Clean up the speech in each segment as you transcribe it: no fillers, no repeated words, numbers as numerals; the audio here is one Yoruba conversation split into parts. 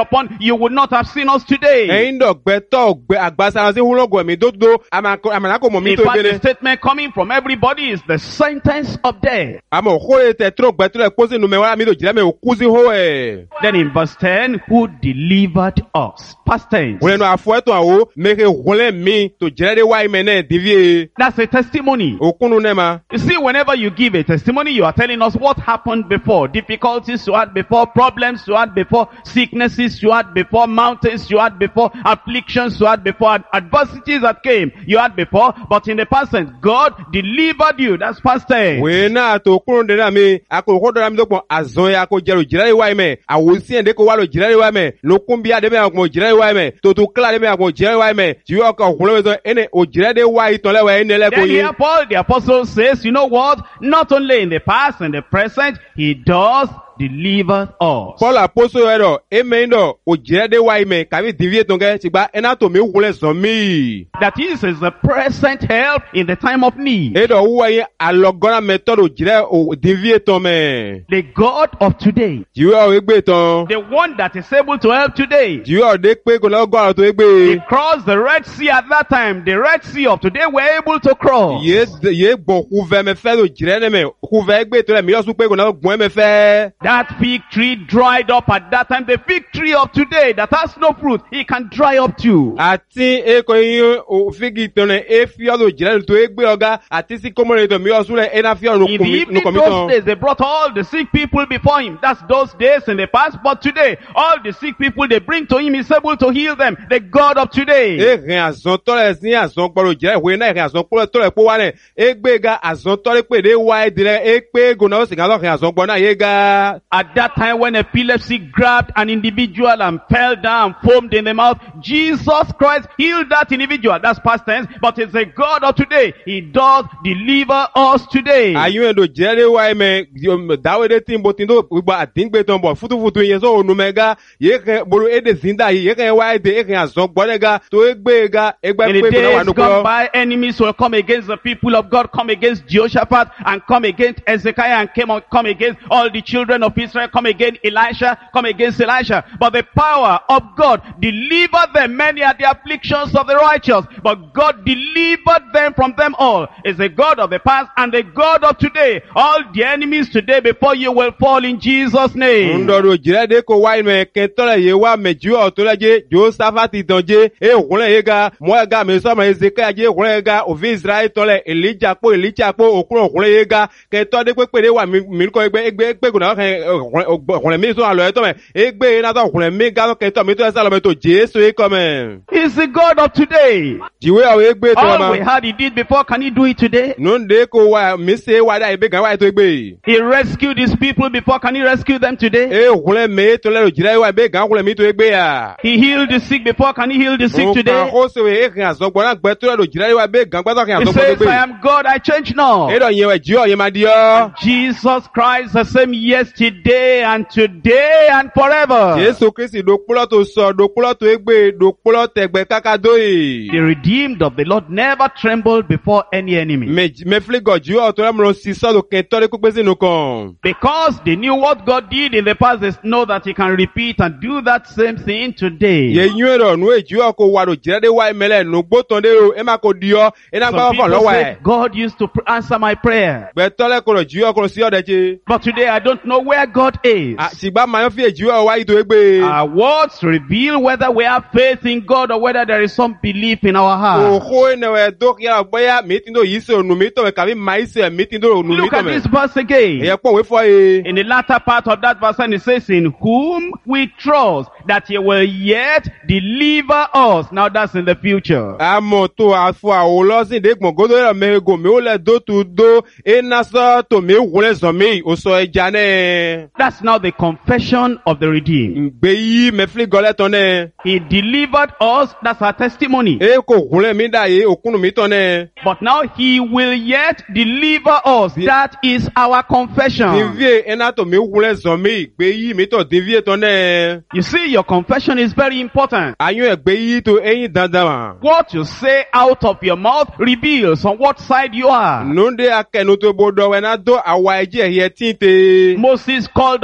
upon, you would not have seen us today. Ẹ̀yin dọ̀gbẹ́tọ̀ àgbàsára sí húlọ́gọ̀ ẹ̀mí tó àmàlákò mọ̀ mí In tó fact, the gbélé. statement coming from everybody is the sentence of death. Àmọ̀ òkúrè tẹ̀túrò gbẹ́túrò ẹ̀kọ́ sínú mẹ́wàá mi tó jìlá mi òkú sí hó ẹ̀. Then in verse 10, who delivered us? Past tense. Wọ́n lẹ́nu àfọ́ ẹ̀tọ́ àwọ̀ mẹ́kẹ́ húnlẹ̀ mi tó jìlá dé wáyé mẹ́ náà dìvíye. That's a testimony. Òkúnnú náà ma. You see, whenever you give a testimony, you are telling us what happened before. Difficulties you had before, problems you had before, sicknesses you had before, mountains you had before, afflictions you had before, adversities that came you had before. But in the past tense, God delivered you. That's past tense. Wèé náà tó kúrò dènà mi, àkókò dọ́ra mi tó pọ̀ àzọ́ ya kó jẹ́rò jìlá dé wáyé mẹ́. Àwòsí ẹ̀ndé kó wá lọ jìlá dé wáyé mẹ́. Lókun bí adé mẹ́ àkùnmọ̀ jìlá dé wáyé mẹ́. Tòtò kílà dé mẹ́ àkùnmọ̀ jìlá dé wáyé mẹ́. Tí yóò kọ̀ òkúnlẹ̀ wẹ̀ sọ ẹni ò jìlá dé wáyé tán lẹ́wọ̀ ẹni ẹlẹ́kọ̀ọ́ Then yìí. here Paul the apostle says, you know what? Not only in the past and the present, he does deliver us. Paul apostol ẹ̀rọ ẹ̀mẹ́ ìdọ̀ ò jìlá dé wáyé mẹ́ kàbí dìvíye tó ń kẹ́ ṣùgbọ́n ẹ̀nà tó mi wúlẹ̀ sọ mí. That is the present help in the time of need. Ẹ̀dọ̀ wúwa yín alọ́gọ́nà mẹ́tọ́dọ̀ jìlá ò dìvíye tán mẹ́. The God of today. Jìwé ọ̀ égbé tán. The one that is able to help today. Jìwé ọ̀ dé pé kò lọ́gọ́ àrùn tó He égbé. crossed the Red Sea at that time. The Red Sea of today were able to cross. Yé gbọ̀n kúfẹ́ mẹ́fẹ́ ló jìlá ẹ̀ mẹ́ kúfẹ́ égbé tó lẹ̀ mí lọ́sùn pé kò lọ́gbọ̀n mẹ́fẹ́. That fig tree dried up at that time. The fig tree of today that has no fruit, it can dry up too. Àti eko yín òfìgì tọ̀nà éfíọ́ ló jìlá tó égbé ọ̀gá àti sí kọ́mọ́rin tó mí lọ́sùn rẹ̀ ẹ̀nà fíọ́ In the evening those days, they brought all the sick people before him. That's those days in the past. But today, all the sick people they bring to him, he's able to heal them. The God of today. Erin àzán tọ́lẹ̀ sí àzán gbọ́dọ̀ jẹ́ ìwé náà erin àzán kúrò tọ́lẹ̀ pé wá rẹ̀. Égbéga àzán tọ́lẹ̀ pé dé wá ẹ̀dìrẹ́ égbé gònà ó sì kàn lọ́kìn àzán gbọ́n náà yé ga. At that time when epilepsy grabbed an individual and fell down, foamed in the mouth, Jesus Christ healed that individual. That's past tense. But it's the God of today. He does deliver us today. Àyùn ẹ̀dọ̀ jẹ́rẹ́ wá ẹ̀mẹ̀ dáwédé tí ń bo tí ń tó gbogbo àdíngbé tán bọ̀ fútúfútú yẹn sọ ònú mẹ́ga yé kẹ́ bolo édè zínda yìí yé kẹ́ wá ẹ̀dẹ̀ ékẹ́ àzán gbọ́dẹ́ga tó égbéga ẹgbẹ́ In the pé gbọ́dọ̀ wà days nùkọ́. gone by, enemies will come against the people of God, come against Jehoshaphat, and come against Hezekiah, and come against all the children of Israel, come against Elisha, come against Elisha. But the power of God delivered them. Many are the afflictions of the righteous, but God delivered them from them all. Is the God of the past and the God of today. All the enemies today before you will fall in Jesus' name. Ndọ̀rọ̀ jìrẹ́dẹ́ kò wá ìmẹ̀ kẹtọ́lẹ̀ yé wá mẹ̀jú ọ̀tọ́lẹ́jẹ́ Jòsáfátì tànjẹ́ ehùnlẹ̀ yé ga mọ́ ẹ̀ga mẹ́sọ́mọ̀ Ezekaya ehùnlẹ̀ yé ga òfin Israẹli tọ́lẹ̀ Èlíjà pò òkúrò òkúnlẹ̀ yé ga kẹtọ́dẹ́ pépèrè wà mìíràn ẹgbẹ́ gbẹ̀gùnà òkúnlẹ̀ mi sọ àlọ́ ẹ̀tọ́ mẹ́ ẹgbẹ́ náà òkúnlẹ̀ mi gánà kẹtọ́ mi tó ẹ̀sà lọ́mọ tó Jésù ẹ̀kọ́ mẹ́. He's the God of today. Jìwé àwọn ẹgbẹ́ tó All we had he did before, can he do it today? Nùndé kò wá mí ṣe wá dá ibẹ̀ gan wá ètò ẹgbẹ́. He rescued his people before, can he rescue them today? Ehùnlẹ̀ mi tọ́lẹ̀ òjìrẹ́ wá ibẹ̀ gan òkúnlẹ̀ mi tó ẹgbẹ́ yà. He healed the sick before, can he heal the sick today? Ó ṣe wẹ̀ ẹ̀kìn àzọ́gbọ́n náà gbẹ́ tọ́lẹ̀ òjìrẹ́ wá ibẹ̀ gan gbẹ́tọ̀ kìn He àzọ́gbọ́n says, ẹgbẹ́. I am God, I change not. Ẹ̀dọ̀ yẹn wẹ̀ jí ọ̀ yẹn máa di ọ́. Jesus Christ the same yesterday and today and forever. Jésù Kristi dòkúlọ́ tó sọ, dòkúlọ́ tó égbé, dòkúlọ́ tẹ̀gbẹ́ kákàdóyè. The redeemed of the Lord never trembled before any enemy. Mẹ́fílígọ̀ jú ọ̀tọ́ rẹ̀ sí sọ́dọ̀ kẹtọ́rí pípé sínú kan. Because they knew what God did in the past, they know that he can repeat and do that same thing today. Yẹ yún ẹ̀rọ nù èjú ọkọ̀ wàrò jẹ́rẹ́dẹ́ wá ẹ̀mẹ́lẹ̀ nù gbótàn dérò ẹ̀ má kò di ọ́ ẹ̀ náà Some gbá ọkọ̀ people lọ́wọ́ say, ẹ̀. God used to answer my prayer. Gbẹ̀tọ́lẹ̀ kọ̀rọ̀ jú ọkọ̀ sí ọ̀dẹ̀ ṣe. But today I don't know where God is. Ṣìgbà máa ń fi èjú ọ̀ wá ìtò égbé. Our words reveal whether we have faith in God or whether there is some belief in our heart. Òhó ẹnẹ̀wẹ̀ dókíyà bóyá mi ti ń dò yìí sí ònù mi tọ̀wẹ̀ kàbí máa ṣe mi ti ń dò ònù mi Look at tọ̀wẹ̀. this verse again. Ẹ̀yẹ pọ̀ wé fọ́ ye. In the latter part of that verse, and it says, in whom we trust that he will yet deliver us. Now that's in the future. Àmọ̀ tó àfọ àwòlọ́sìn dẹ́gbọ̀n gòdó ẹ̀rọ mẹ́gò mi ó lẹ̀ dó tu dó iná sọ́ tó mi wúlẹ̀ sọ mi ò sọ ẹja náà. That's now the confession of the redeemed. Gbé yí mẹ́fìlì gọ́lẹ̀ tán náà. He delivered us. That's our testimony. E kò wúlẹ̀ mi dà yé òkúnnù mi tán náà. But now he will yet deliver us. That is our confession. Dèvíè iná tó mi wúlẹ̀ sọ mi gbé yí mi tọ̀ dèvíè tán náà. You see, your confession is very important. Àyùn ẹ̀ gbé yí tó ẹyin dandan. What you say out of your mouth reveals on what side you are. Nùdé akẹ́nu tó bodò wẹ̀ náà dó àwa ẹ̀jẹ̀ yẹ tí ń tè. Moses called upon the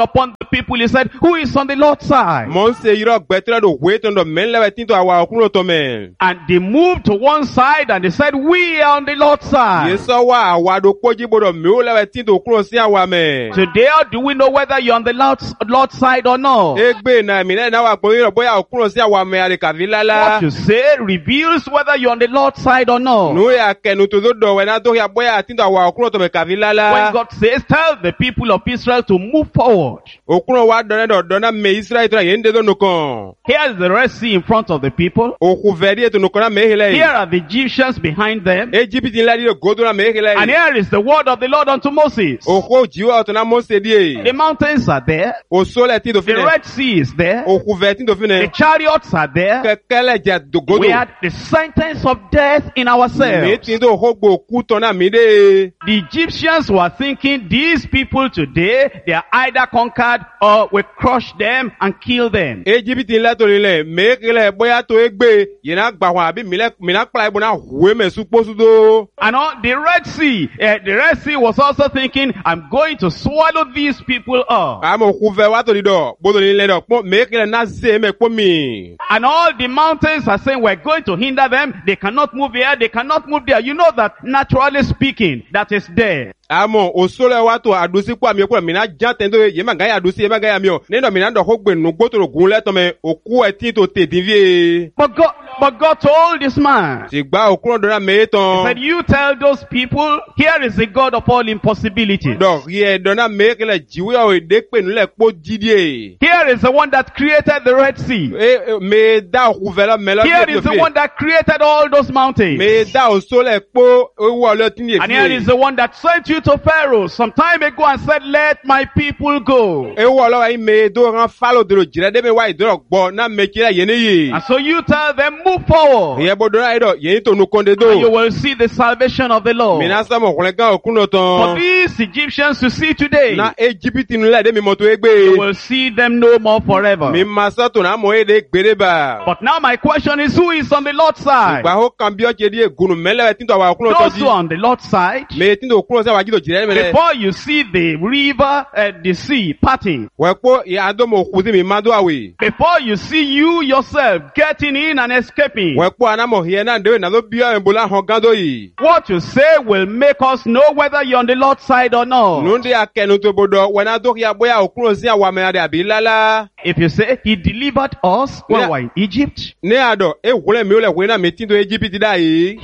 people, he said, who is on the Lord's side? Mon se yiro gbetira do wait on the men lewe tinto awa okuno to men. And they moved to one side and they said, we are on the Lord's side. Yeso wa awa do koji bodo me o lewe tinto okuno si awa men. Today, do we know whether you're on the Lord's side or not? Egbe na mi na wa gbo yiro boya okuno si awa men are kavilala. What you say reveals whether you're on the Lord's side or not. No ya kenu to do we na do ya boya tinto awa okuno to me kavilala. When God says, tell the people of Israel to move forward. Okuno wa dona me Israel to yende do nukon. Here is the Red Sea in front of the people. Oku veri to nukona me hele. Here are the Egyptians behind them. Egypt in ladi go do na me hele. And here is the word of the Lord unto Moses. Oku jiwa to na Mose die. The mountains are there. O sole ti do The fine. Red Sea is there. Oku veri do The fine. chariots are there. Kekele je do go We do. had the sentence of death in ourselves. Me ti do hogbo ku to na mi de. The Egyptians were thinking these people today, they are either conquered or we crush them and kill them. Egypt in lato le me kele boya to egbe yena gba wa abi mi na kla ibo na hwe me supo sudo. And on the Red Sea was also thinking, I'm going to swallow these people up. Amo ku ve wa to di do. Bodo ni le do po me kele na se me po mi. And all the mountains are saying, we're going to hinder them. They cannot move here. They cannot move there. You know that naturally speaking, that is there. Amo o sole wa to adusi kwa mi ko mi na jan tendo ye ma ga ya adusi ye ma ga ya mi o. Ni do mi na do hogbe nu gbo to gun le to me oku e ti to te divie. But God told this man, Ti gba okun do na me he ton. said, you tell those people, here is the God of all impossibilities. Do ye do na me kele jiwe o de pe nu le po jidie. Here is the one that created the Red Sea. Me da oku ve la me lo. Here is the one that created all those mountains. Me da o sole po o wo lo tin ye. And here is the one that sent you to Pharaoh some time ago and said, let my people go. E wo lo ai me do ran falo de lo jire de me wa idoro gbo na me kire ye ni yi. And so you tell them, move forward. Ye bodo ra ido ye to nu konde And you do. will see the salvation of the Lord. Mi na sa mo kunle kan okun lo For ton. these Egyptians you see today, Na Egypt nu le de mi mo to you egbe. will see them no more forever. Mi ma sa to na mo e de gbere ba. But now my question is, who is on the Lord's side? Gba ho kan bi o je di egunu mele tin to wa okun lo to Those who are on the Lord's side, Me tin to okun lo se wa ji to jire me. before you see the river, the sea parting, We po ya do mo ku ti mi ma do awe. before you see you yourself getting in and escaping, We po ana mo hie na de na do bi o embola hon gan do yi. what you say will make us know whether you're on the Lord's side or not. Nundi akenu to bodo we na do ya boya okun lo si awa me ade abi lala. If you say he delivered us when we were in Egypt, Ne ado e wole mi o le we na me tin to Egypt da yi.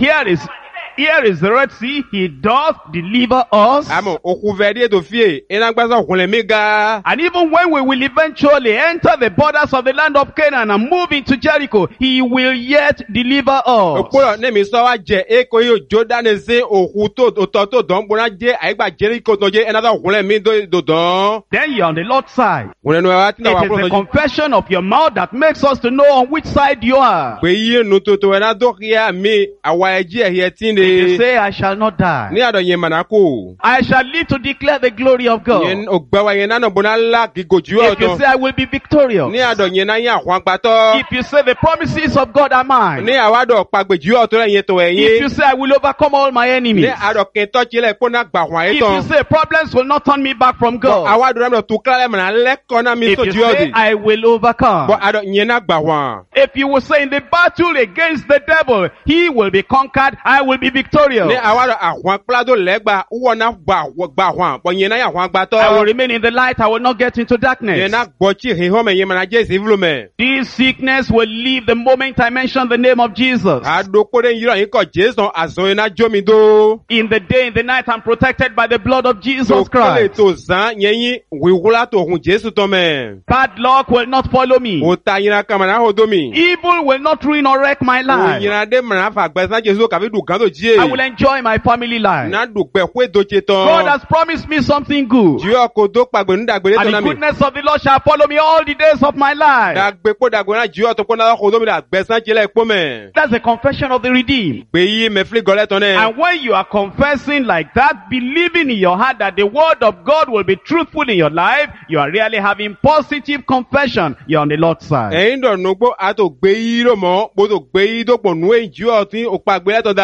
here is the Red Sea. He doth deliver us. Amo oku veri to fie e na gba so kunle mi ga. And even when we will eventually enter the borders of the land of Canaan and move into Jericho, he will yet deliver us. Opolo ne mi so wa je e ko yo Jordan se oku to don bo na je aigba Jericho to je another kunle mi do don. Then you're on the Lord's side. Kunle no wa tin wa It is the pro to. confession of your mouth that makes us to know on which side you are. Pe yi nu to na do ya mi awa eji e hie tin If you de. say, I shall not die, Ni ado yen manako. I shall live to declare the glory of God. Yen ogba wa yen na no bona la gigoju If you oto. say, I will be victorious. Ni ado yen na yan ahwan gba to. If you say, the promises of God are mine. Ni awa do pagbeju oto le yen to If you eyin. say, I will overcome all my enemies. Ni ado ken to chi le po na gba hwan If you eton. say, problems will not turn me back from God. Awa do na tu kala le na le ko na mi If so you ju say, odi. I will overcome. Bo ado yen na gba hwan. If you will say, in the battle against the devil, he will be conquered, I will be victorious. Ni awa do ahwan plado legba wo na gba hwan. Bo yen na ya hwan gba to. I will remain in the light, I will not get into darkness. Yen na gbo chi he ho me yen na je si vlo me. This sickness will leave the moment I mention the name of Jesus. Ado ko de yiro yin ko Jesu azon yen na jo mi do. In the day, in the night, I'm protected by the blood of Jesus So kole Christ. to zan yen yin wiwula to hun Jesu to me. Bad luck will not follow me. O ta yin na kamana ho do mi. Evil will not ruin or wreck my O life. yin na de mra fa gbe san Jesu ka fi du kan to ji. I will enjoy my family life. Na du gbe kwe do che God ton. has promised me something good. Ji o ko do pagbe nu dagbe And to na the mi. goodness of the Lord shall follow me all the days of my life. Dagbe po dagbe na ji o to ko na ho do mi dagbe san che le po me. That's the confession of the redeemed. Gbe yi me fli gole ton e. And when you are confessing like that, believing in your heart that the word of God will be truthful in your life, you are really having positive confession. You're on the Lord's side. Eyin do no gbo a to gbe yi ro mo, bo to gbe yi do po nu e ji o tin o pagbe le to dale.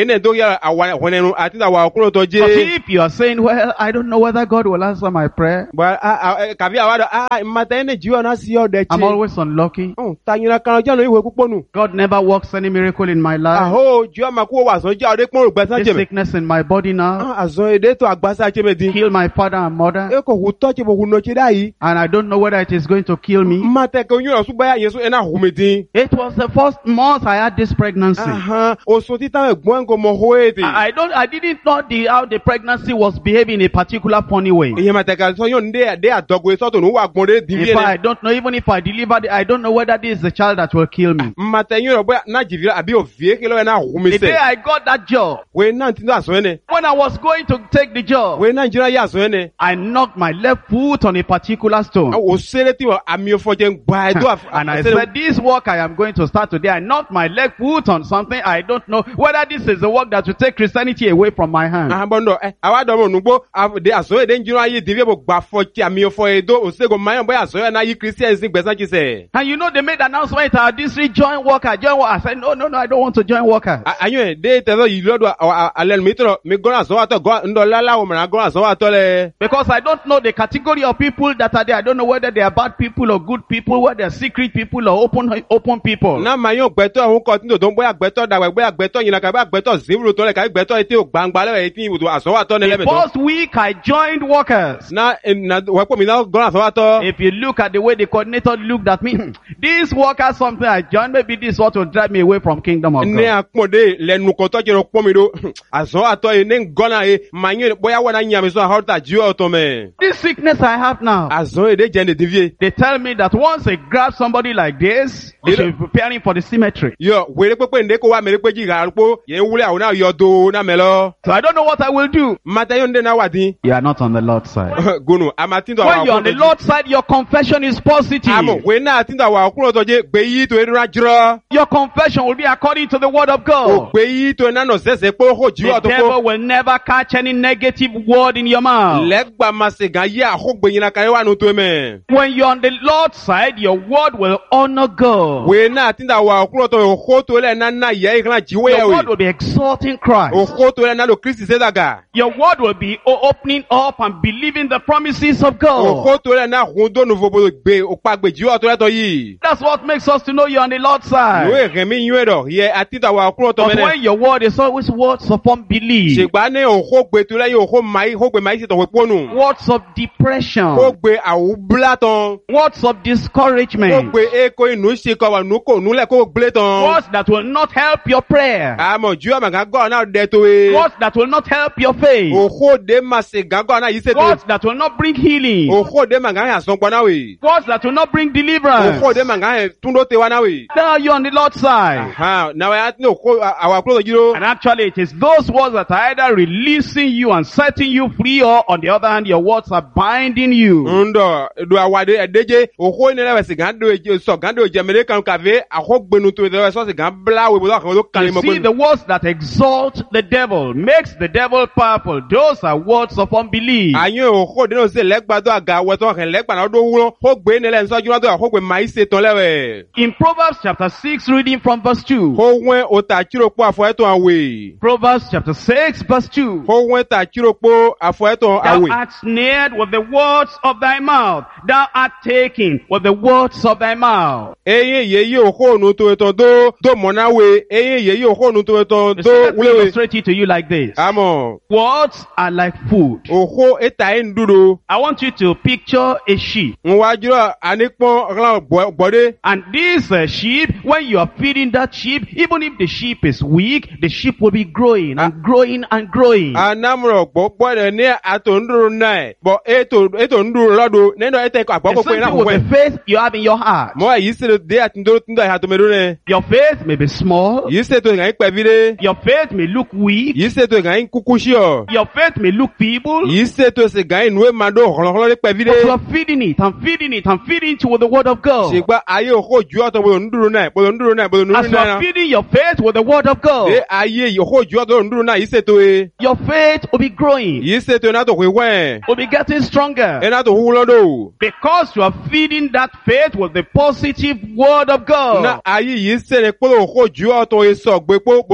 ene do ya awa honenu ati da wa okuro to But je. if you are saying, well, I don't know whether God will answer my prayer, But kabi awa do mata ene jiwa na si o de I'm che. always unlucky. Tanyina kan jano iwe kuponu. God never works any miracle in my life. Aho jiwa maku wa so ja ode pon gbesan This jeme. sickness in my body now, Azo ede to agbasa cheme din. kill my father and mother, E ko hu to che bo hu no che dai. and I don't know whether it is going to kill me. Mata ko yun so baya yeso ena humedin. It was the first month I had this pregnancy. O so titan egbon ko mo hoete. I didn't know how the pregnancy was behaving in a particular funny way. Iye mata ka so yun de adogo so to no wa gbon de In divie fact, ne. I don't know, even if I delivered it, I don't know whether this is the child that will kill me. Mata yun boya na jivira abi o vie ke lo na The humise. day I got that job, We na tinda aso ene. when I was going to take the job, We na jira ya aso ene. I knocked my left foot on a particular stone. O sere ti wa ami ofo je ngba do And I said, this work I am going to start today, I knocked my left foot on something. I don't know whether this is the work that will take Christianity away from my hand. bondo awa do mo nugbo de aso ede njiro aye divie bo gba fo ti ami ofo edo o se go mayan boya aso na yi Christian sin gbesan ki se. And you know, they made announcement at our district, join worker, join worker. I said, no, I don't want to join workers. Ayun de te lo yi lodo alel mi tro mi gona so wa to go ndo lala o mra gona so wa to le. Because I don't know the category of people that are there. I don't know whether they are bad people or good people, whether they are secret people or open people. Na mayon gbeto ohun ko tin do boya gbeto dagbe boya gbeto yin na ka ba gbeto ziburu to le ka gbeto eti o gbangba le eti ibudu aso wa to ne The le meto. first week I joined workers. Na wa po mi na gona so wa to. If you look at the way the coordinator looked at me, this worker something I joined, maybe this is what will drive me away from kingdom of Ne God. aponde lenu ko to jero po mi do. Aso wa to ne gona mayon boya wa na nyame so horta ji o to me. This sickness I have now, Aso ede je ne divie. they tell me that once they grab somebody like this, they should be preparing for the cemetery. Yo, were pepe nde ko wa mere pe ji ga po, ye wule awon na yo do na melo. So I don't know what I will do. Mata yo nde na wadin. You are not on the Lord's side. Gunu, amatindo When you're on the Lord's side, your confession is positive. Amo, we na atinda wa okulo to je gbe yi to edura jiro. Your confession will be according to the word of O God. gbe yi to na no sese po ho ji o The to devil ko. will never catch any negative word in your mouth. Legba mase gan ye aho gbe yin na kan wa nu to me. When you're on the Lord's side, your word will honor God. We na atinda wa okulo to ho to le na ye kan ji we Your word we. will be exalting O Christ. ho to le na do Christ se daga. Your word will be opening up and believing the promises of O God. ho to le na hun do nouveau bo gbe o pa gbe ji o to le to yi. That's what makes us to know you're on the Lord's side. We remi yin do ye atinda wa okulo to But me. when your word is always words of unbelief, Ṣègbà ní òhó gbé tó lẹ́yìn òhó máì ṣètò pé pọ́nù. words of Ó depression, gbé àwùbúlá tán. words of Ó discouragement, gbé éko inú ṣe kọ wà núkò núlẹ̀ kó gbélé tán. words that will not help your prayer, Àmọ̀ ju àmà gángan náà dẹ tó e. words that will not help your faith, Òhó dé máa ṣe gángan náà yìí ṣètò. words that will not bring healing, Òhó dé màá gán àsán pọ̀ náà wè. words that will not bring deliverance. Òhó dé màá gán túndó tẹ wá náà wè. Now you're on the Lord's side. Náà wà á ní òhó àwọn àkúrò tó jí And actually it is those words that are either releasing you and setting you free, or on the other hand, your words are binding you. Ndo do awade edeje òhó ní ẹlẹ́wẹ̀ sì gán dó èjì sọ gán dó èjì ẹ̀mẹ́rẹ́ kan kàfé àhó gbẹnu tó ẹlẹ́wẹ̀ sọ sì gán bláwé bó lọ́kàn tó kàn ní You mọ́ see, gbẹnu. the words that exalt the devil, makes the devil powerful. Those are words of unbelief. Àyìn òhó dínú sí lẹ́gbàdọ́ àga wẹ̀tọ́ ọ̀hìn lẹ́gbàdọ́ tó wúrọ́ ó gbé nílẹ̀ nsọ́jú lọ́dọ̀ àhó gbé máa ṣe tán lẹ́wẹ̀. In Proverbs chapter 6, reading from verse 2. Ó wẹ́n òtà àchíròpó àfọ̀ẹ́tọ̀ àwẹ̀. Proverbs chapter 6, verse 2. Ó wẹ́n tà àchíròpó àfọ̀ẹ́tọ̀ Thou àwẹ̀. art snared with the words of thy mouth. Thou art taken with the words of thy mouth. Eyín yèyí òhó ònú tó etán tó mọ̀náwé. Eyín yèyí òhó ònú tó etán tó Let me wúléwé. illustrate it to you like this. Àmọ̀ Words are like food. òhó ètà ẹ̀ ń dúró. I want you to picture a sheep. Nwájúrò ànípọ́n ọ̀gá gbọ́dé. And this sheep, when you are feeding that sheep, even if the sheep is weak, the sheep will be growing and growing and growing. Anamuro gbọ́ rẹ̀ ní àtòǹdúró náà. Bọ̀ ètò ń dúró lọ́dún nínú ètò ẹ̀kọ́ The àgbọ̀kọ̀ pé same náà thing kò with pẹ́. the faith you have in your heart. Mọ́ èyí ṣètò dé àtúndó túndọ̀ ìhàtòmẹ́rú rẹ̀. Your faith may be small. Yìí ṣètò ìhàn pẹ̀vídé. Your faith may look weak. Yìí ṣètò ìhàn kúkú sí ọ. Your faith may look feeble. Yìí ṣètò ìsìnkàn inú ẹ̀ máa dó ọ̀họ̀lọ́họ́lọ́ pẹ̀vídé. But you are feeding it and feeding it and feeding it with the word of God. Ṣègbà ayé òkò ju ọ̀tọ̀ bọ̀dọ̀ ń dúró náà, bọ̀dọ̀ ń dúró náà, bọ̀dọ̀ ń As dúró you are náà. feeding your faith with the word of God, Ṣé ayé òkò ju ọ̀tọ̀ ń dúró náà yìí ṣètò e? your faith will be growing, Yìí ṣètò iná tó kò wẹ̀. will be getting stronger. Iná tó wú lọ́dọ̀. Because you are feeding that faith with the positive word of Na God. ayé yìí ṣẹlẹ̀ pé òkò ju ọ̀tọ̀ ìsọ̀ gbé pé bọ̀dọ̀ ń dúró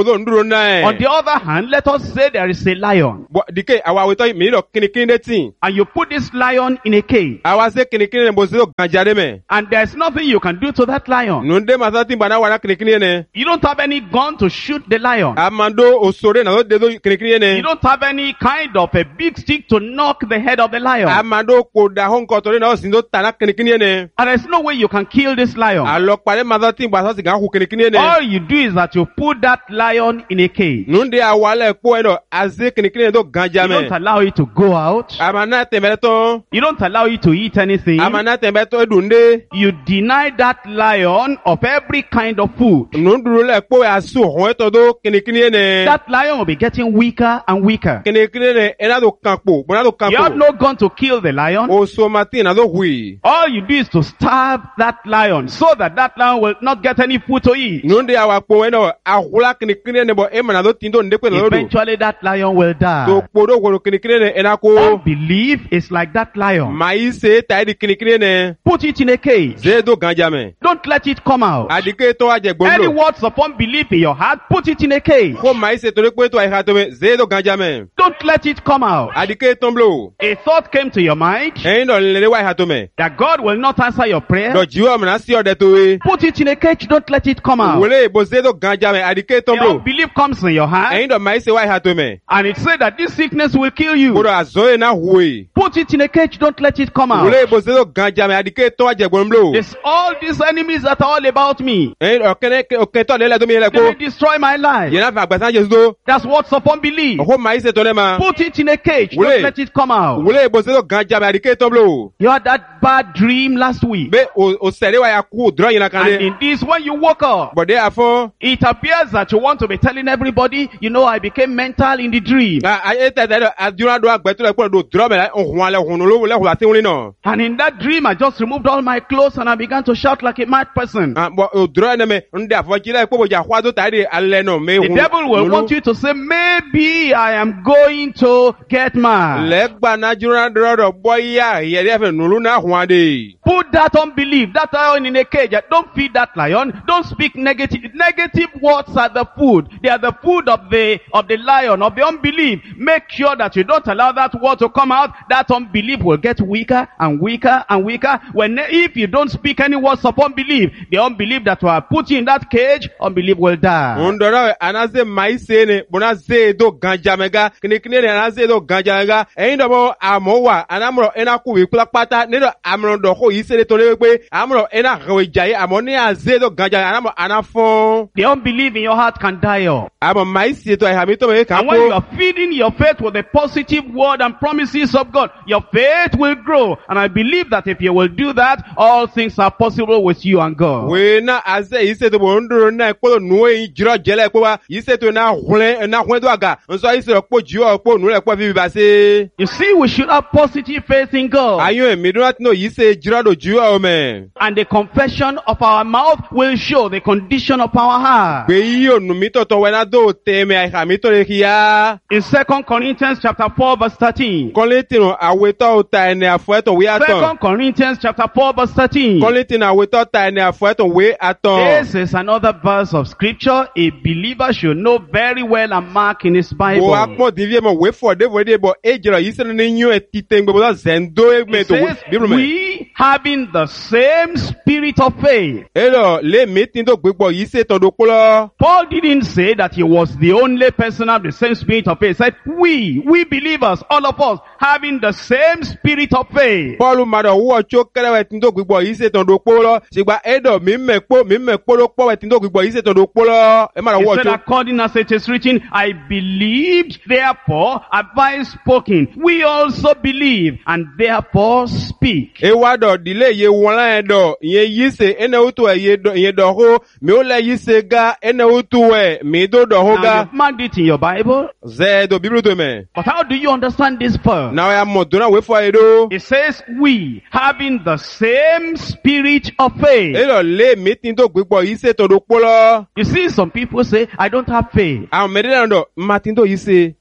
náà. On the other hand, let us say there is a lion, Bọ̀ dike àwa àwòtọ́ mi lọ kìnìkìnì dé tì. and you put this lion in a cage, Àwa ṣe kìnìkìnì bó ṣe ló gànjà dé mẹ́. and there's nothing you can do to that lion. Nùdé màsá tí bàná wà ná kìnìkìnì yẹn. You don't have any gun to shoot the lion. Amando òṣòro náà ló dé tó kìnìkìnì You yẹn. don't have any kind of a big stick to knock the head of the lion. Amando kò da hó nkọ torí náà ó sì tó tàná kìnìkìnì yẹn. And there's no way you can kill this lion. Àlọ́ parí màsá tí bàná sì gàn kú kìnìkìnì yẹn. All you do is that you put that lion in a cage. Nùdé àwa lẹ̀ kó ẹ̀ dọ̀ àzé kìnìkìnì yẹn tó gànjà You don't mẹ́. allow it to go out. Àmà náà tẹ̀mẹ́ tán. You don't allow it to eat anything. Àmà náà tẹ̀mẹ́ tán dùndé. You deny that lion of every kind of food. Nùdúró lẹ̀ kó ẹ̀ àsù hàn ẹ̀ tọ́ tó kìnìkìnì yẹn. That lion will be getting weaker and weaker. Kìnìkìnì yẹn ẹ̀ náà tó kàn pò bọ̀ náà tó kàn You have pò. no gun to kill the lion. Oṣù Màtí náà tó hùì. All you do is to starve that lion so that that lion will not get any food to eat. Nunde àwa kpo ẹ̀ náà àhùlá kìnìkìnì yẹn bọ̀ ẹ̀ mọ̀ náà tó tí tó ndé pé lọ́dọ̀. Eventually that lion will Tó die. kpodó wòlò kìnìkìnì yẹn ẹ̀ náà kó. Unbelief is like that lion. Màá ṣe tàyè di kìnìkìnì yẹn. Put it in a cage. Zé tó gànjà mẹ́. Don't let it come out. Àdìgé tó wá jẹ Any gbòmìnà. words of unbelief in your heart, put it in a cage. Kó màá ṣe torí pé tó àyíká tó mẹ́. Zé tó gànjà mẹ́. Don't let it come out. Àdìgé tó ń blò. A thought came to your mind Ẹ̀yin dọ̀ lẹ́lẹ́ wá ìhà tó mẹ́. that God will not answer your prayer. Dọ̀ jíwọ́ mìíràn sí ọ̀dẹ tó wé. Put it in a cage. Don't let it come out. Wòlé ìbò zé tó gànjà mẹ́. Àdìgé tó ń The blò. unbelief comes in your heart Ẹ̀yin dọ̀ màá ṣe wá ìhà tó mẹ́. and it said that this sickness will kill you. Kódò àzọ́ yẹn náà hùwé. Put it in a cage. Don't let it come out. Wòlé ìbò zé tó gànjà mẹ́. Àdìgé tó wá jẹ gbòmìnà. There's all these enemies that are all about me. Ẹ̀yin ọ̀kẹ́ tọ́ lẹ́lẹ́ tó mi yẹn lẹ́ They kó. will destroy my life. Yẹn náà fẹ́ àgbàsán Jésù tó. That's what's upon belief. Ọkọ màá ṣe tọ́lẹ̀ ma. Put it in a cage. Wòlé. Don't let it come out. Wòlé ìbò ṣe tó gan jàmẹ́ àdìké tọ́ blò. You had that bad dream last week. Bẹ́ o sẹ̀lẹ̀ wa ya kú dúró yìí kan And dé. in this, when you woke up, Bọ̀dé àfọ́. it appears that you want to be telling everybody, you know, I became mental in the dream. Ayé tẹ̀tẹ̀ dọ̀ àdúrà àgbẹ̀tọ̀ lẹ̀ kúrò dò dúró mẹ́lẹ̀ ọ̀hún alẹ́ ọ̀hún olówó lẹ́hùn àti wọlé náà. And in that dream, I just removed all my clothes and I began to shout like a mad person. Bọ̀ o dúró ẹ̀ nẹ́mẹ̀ ń dẹ̀ àfọ́ jílẹ̀ kó bòjà kó àdó tàyè alẹ́ náà mẹ́ The devil will want you to say, maybe I am going to get mad. Lẹ́gbà náà jùlọ dọ̀rọ̀ bọ́yá ìyẹ̀dẹ́ fẹ̀ nùlú náà hùn adé. Put that unbelief, that lion in a cage. Don't feed that lion. Don't speak negative words are the food. They are the food of the lion, of the unbelief. Make sure that you don't allow that word to come out. That unbelief will get weaker and weaker and weaker. If you don't speak any words of unbelief, the unbelief that will put you in that cage, unbelief will die. Ndọ̀rọ̀ anaze mayi se ne bona ze do ganjamega kìnìkìnì ne anaze do ganjamega ẹ̀yin dọ̀bọ̀ àmọ́ wà anamọ̀rọ̀ ẹ̀na kú wí kúlápátá nílò àmọ̀rọ̀ dọ̀kọ̀ yìí ṣe nítorí pé àmọ̀rọ̀ ẹ̀na hẹ̀wẹ̀ jàyè àmọ́ ní àze do ganjamega anamọ̀ anafọ́n. The unbelief in your heart can die off. Àmọ̀ mayi se tó ẹ̀hàmí tó mẹ́ kàn And when you kó. are feeding your faith with the positive word and promises of God, your faith will grow. And I believe that if you will do that, all things are possible with you and God. Wèé ná àze yìí ṣe tó bọ̀ ń dúró náà kpọ́dọ̀ nùwé yìí jírọ̀ jẹ́lẹ̀ kpọ́ wa yìí ṣe tó náà hùlẹ̀ tó àgà nsọ yìí ṣe kpọ́ jùlọ kpọ́ nùlẹ̀ kpọ́ fi bìbà ṣe. You see, we should have positive faith in God. Ayọ̀ ẹ̀mí dúró láti náà yìí ṣe jírọ̀ dò jùlọ mẹ́. And the confession of our mouth will show the condition of our heart. Gbé yí ònù mi tọ̀tọ̀ wẹ̀ náà dò tẹ̀mẹ̀ àìhàmí tó lè kíyà. In 2 Corinthians chapter 4 verse 13. Kọ́létìnù àwetọ́ ta ẹni àfọ́ẹ́tọ̀ wé àtàn. 2 Corinthians chapter 4 verse 13. Kọ́létìnù àwetọ́ ta ẹni àfọ́ẹ́tọ̀ wé àtàn. This is another verse of scripture a believer should know very well and mark in his Wo Bible. akpọ̀ divi mọ̀ wé fọ̀ dé wòde bọ̀ ejìrọ̀ yìí sẹ́ni ní yún ẹ̀ títẹ̀ gbogbo náà zẹ̀ndó ẹgbẹ́ It tó says, bíbélì mẹ́. we having the same spirit of faith. Èrò lé mi tí tó gbégbọ̀ yìí ṣe tọ̀dọ̀ kpọ́lọ́. Paul didn't say that he was the only person of the same spirit of faith. He said, we believers, all of us, having the same spirit of faith. Pọ́ọ̀lù màdọ̀ wúwọ̀ tó kẹ́lẹ́wẹ̀ tí tó gbégbọ̀ yìí ṣe tọ̀dọ̀ kpọ́lọ́. Ṣùgbọ́n ẹ̀dọ̀ mi mẹ́kpọ́ ló pọ̀ wẹ̀ tí tó gbégbọ̀ yìí ṣe tọ̀dọ̀ kpọ́lọ́. Ẹ má lọ He wúwọ̀ said, tó. according as it is written, I believed, therefore have I spoken. We also believe, and therefore speak. Ewa dọ̀ dílé yé wọn láyé dọ̀ ìyẹn yìí ṣe ẹnẹ wútu ẹ̀ ìyẹn dọ̀ hó mi ó lẹ̀ yìí ṣe ga ẹnẹ wútu ẹ̀ mi tó dọ̀ hó Now ga. you've marked it in your Bible. Zẹ́ẹ̀dọ̀ bíbélì tó mẹ́. But how do you understand this verse? Now I am Moduna we for Edo. It says, we having the same spirit of faith. Elo le meeting to gbigbo yìí ṣe todo polo. You see, some people say, I don't have faith. Àwọn mẹ́rin náà Martin to yìí ṣe.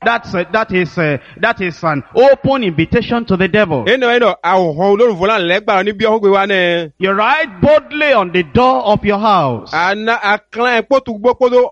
That is an open invitation to the devil. Ẹnu àwọn olórùnfọ́lá lẹ́gbàá níbi ọ̀hún gbé wa náà. You write boldly on the door of your house. Àná àkànlá ẹ̀pọ̀ tó gbọ́ pọ́tó ọkọ̀ tó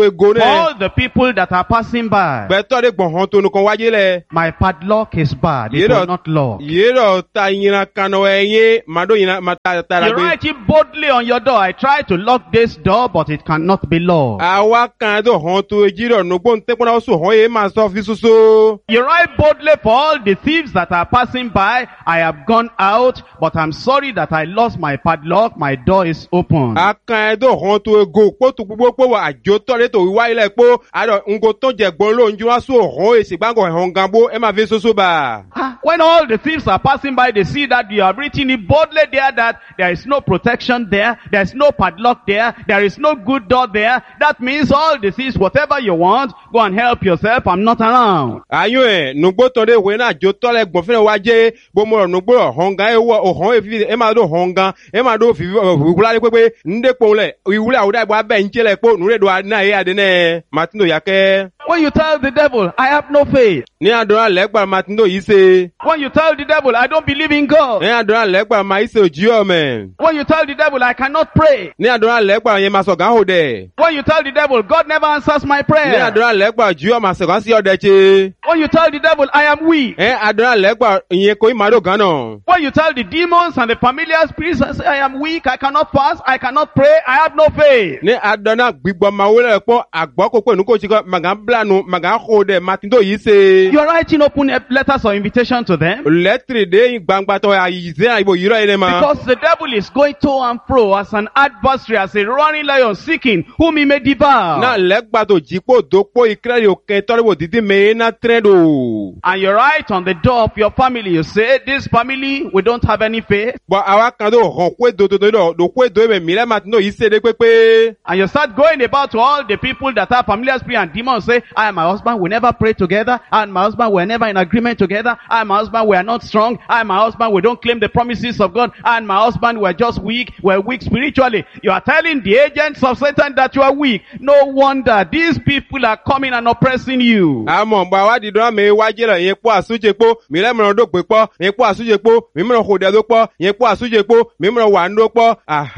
ego ne. All the people that are passing by. Gbẹ̀tọ́ de gbọ̀n hàn tó nìkan wáyé lẹ̀. My padlock is bad. It will not lock. Yẹ́rọ̀ ta yìnyín kanọ̀ ẹ̀yẹ màdó yìnyín màtá tara You gbé. write it boldly on your door. I tried to lock this door, but it cannot be locked. Àwa kan tó hàn tó ejírọ̀ nùgbọ́n tẹ́kùnà ọ̀sùn hàn yé máa sọ fi soso. You write boldly for all the thieves that are passing by. I have gone out, but I'm sorry that I lost my padlock. My door is open. Akan tó hàn tó ego kótó gbogbo pé wà àjò tọ́lé tó wíwá ilẹ̀ pé àdó nǹkan tó jẹ gbọ́n ló ń jú wá sóò hàn èsì gbàngàn ẹ̀hàn gambo ẹ máa fi soso bá. When all the thieves are passing by, they see that you have written it boldly there that there is no protection there, there is no padlock there, there is no good door there. That means all the thieves, whatever you want, go and help yourself. I'm not around. Ayún ẹ̀ nùgbó tọ́lé ìwé náà àjò tọ́lẹ̀ gbọ̀n fúnẹ̀ wá jẹ́ gbọmọ rẹ̀ nùgbó ọ̀hán gan ọ̀hán èfi ẹ máa dó ọ̀hán gan ẹ máa dó ìwúlá pépé ńdé pòun lẹ̀ ìwúlá àwùdá ìbò abẹ́ ń jẹ́lẹ̀ pé nùrẹ́ dò náà yé adé Martino Yake. When you tell the devil, I have no faith. Ní àdúrà lẹ́gbàá Martino yìí ṣe. When you tell the devil, I don't believe in God. Ní àdúrà lẹ́gbàá máa ṣe òjì ọ̀mẹ̀. When you tell the devil, I cannot pray. Ní àdúrà lẹ́gbàá yẹn máa sọ̀gá hò dẹ̀. When you tell the devil, God never answers my Ní prayer. àdúrà lẹ́gbàá jù ọ́ máa sọ̀gá sí ọ̀dẹ̀ ṣe. When you tell the devil, I am weak. Àdúrà lẹ́gbàá ìyẹn kò í máa dò gan náà. When you tell the demons and the familiar spirits, I say, I am weak, I cannot fast, I cannot pray, I have no faith. Ní àdánà gbígbọ́ máa wọlé pọ̀ àgbọ̀ kó pé nùkó ṣìkọ́ màgà blanu màgà hó dẹ̀ Martino yìí ṣe. You are writing open letters of invitation to them. Lẹ́tìrì dé gbangba tọ́ àyíṣẹ́ àìbò yìí rọ̀ yẹn ma. Because the devil is going to and fro as an adversary, as a roaring lion seeking whom he may devour. Náà lẹ́gbàá tó jípò dópò ìkírẹ́rì òkè tọ́lẹ̀wò dídí mẹ́ẹ́ náà tẹ́rẹ̀dò. And you write on the door of your family, you say, this family, we don't have any faith. Bọ̀ àwa kan tó hàn kó èdò tó kó èdò ẹ̀mẹ̀ mílẹ̀ Martino yìí ṣe dé pépé. And you start going about to all the people that have familiar spirit and demons, say, I and my husband, we never pray together. I and my husband, we're never in agreement together. I and my husband, we are not strong. I and my husband, we don't claim the promises of God. I and my husband, we're just weak. We're weak spiritually. You are telling the agents of Satan that you are weak. No wonder these people are coming and oppressing you. Àmọ̀ bá wa di dọ́rọ̀ mi wájú rẹ̀ yẹn pọ̀ àsúnjẹ pọ̀ mílẹ̀ mìíràn dó pé pọ̀ yẹn pọ̀ àsúnjẹ pọ̀ mímìíràn kò dẹ̀ ló pọ̀ yẹn pọ̀ àsúnjẹ pọ̀ mímìíràn wà ń dó pọ̀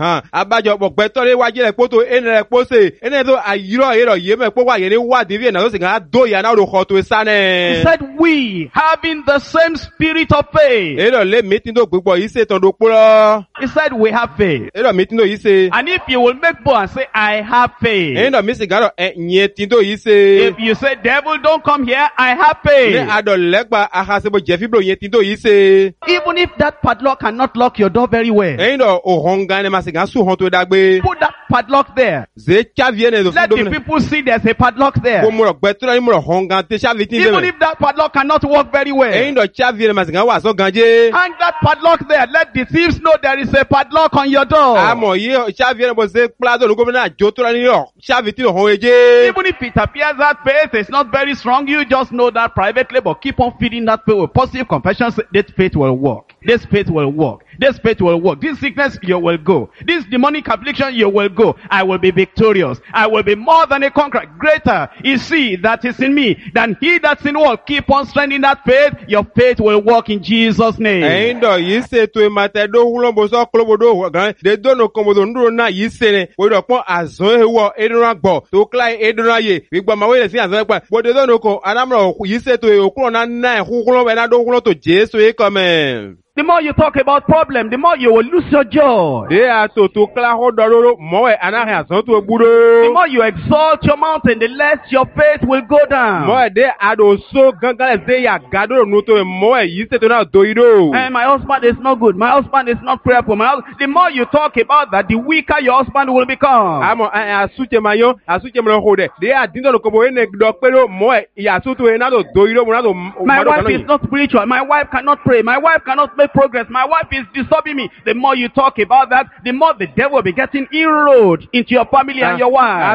abájọ pọ̀gbẹ́ tọ́lé wájú rẹ̀ pọ̀ tó ẹni rẹ̀ pọ̀ sè ẹni tó àyírọ̀ yẹrọ̀ yé mẹ́ pọ̀ wà yẹn ní wádìí bí ẹ̀ náà tó sì kàn á dó yẹn náà ló kọ́ tó sánẹ̀. He said, we having the same spirit of faith. Èrò lé mi tí tó gbogbo yìí ṣe tán tó pọ̀. He said, we have faith. Èrò mi tí tó yìí ṣe. And if you will make bold and say, I have faith. Èrò mi sì gàdọ̀ ẹ̀yìn tí tó yìí ṣe. If you say, devil, don't come here, I have Ní faith. àdọ̀ lẹ́gbàá àhàṣẹ́bọ̀ jẹ̀fíbò yẹn tí tó yìí ṣe. Even if that padlock cannot lock your door very well, Ẹ̀yin dọ̀ òhun gan ni màá sì gàn sùn hàn tó dágbé. put that padlock there. Zé cháviẹ́ ní ẹ̀dọ̀ fún Let the domina. people see there's a padlock Kó there. múrọ̀ gbẹ́túrọ̀ ní múrọ̀ hàn gan tẹ́ cháviẹ́ tí ń Even bẹ̀rẹ̀. if that padlock cannot work very well, Ẹ̀yin dọ̀ cháviẹ́ ní màá sì gàn wà sọ́ gan jẹ́. hang that padlock there. Let the thieves know there is a padlock on your door. Àmọ̀ yìí cháviẹ́ ní bọ̀ ṣe pílázọ̀ ní gómìnà àjò tó rẹ̀ ní ọ̀ cháviẹ́ tí ò hàn ẹjẹ́. Even if it appears that faith is not very strong, you just know that privately, but keep on feeding that faith with positive confessions. This faith will work. This faith will work. This faith will work. This sickness, you will go. This demonic affliction, you will go. I will be victorious. I will be more than a conqueror. Greater is he that is in me than he that's in the world. Keep on strengthening that faith. Your faith will work in Jesus' name. Ẹ̀yin dọ̀ yìí ṣètò ìmọ̀tẹ́dó wúlọ́bọ̀sọ́ kólóbodò gan. Dédónù kọmọdò ńdúró náà yìí ṣe ni. Wòlò pọ́n àzọ́ ewọ̀ ẹ̀dùnrán gbọ̀ tó kíláì ẹ̀dùnrán yè. Gbígbọ́ máa wéyè sí àzọ́ ẹ̀pẹ́. Bòdè dónù kọ adámọ̀ràn yìí ṣètò òkúrọ̀ náà náà ẹ̀kúkúrọ̀ ẹ̀ náà dó wúlọ́ tó Jésù yìí kọ́ mẹ́. The more you talk about problem, the more you will lose your joy. Dé àtòtò kíláhó dọ̀rọ̀rọ̀ mọ́wẹ̀ anáhìn àzọ́ tó gbúdó. The more you exalt your mountain, the less your faith will go down. Mọ́wẹ̀ dé àdòsó gángan ẹ̀sẹ̀ yà gàdúrò nù tó mọ́wẹ̀ yìí ṣètò náà tó yìí dò. And my husband is not good. My husband is not prayerful. The more you talk about that, the weaker your husband will become. Àmọ́ àsúnjẹ máa yọ àsúnjẹ máa hó dẹ̀. Dé àdíndọ̀nù kọ̀bọ̀ yẹn dọ̀ pé mọ́wẹ̀ ìyàsútò yẹn náà tó yìí dò mọ́ náà tó My wife is not spiritual. My wife cannot pray. My wife cannot make progress. My wife is disturbing me. The more you talk about that, the more the devil will be getting inroad into your family and your wife.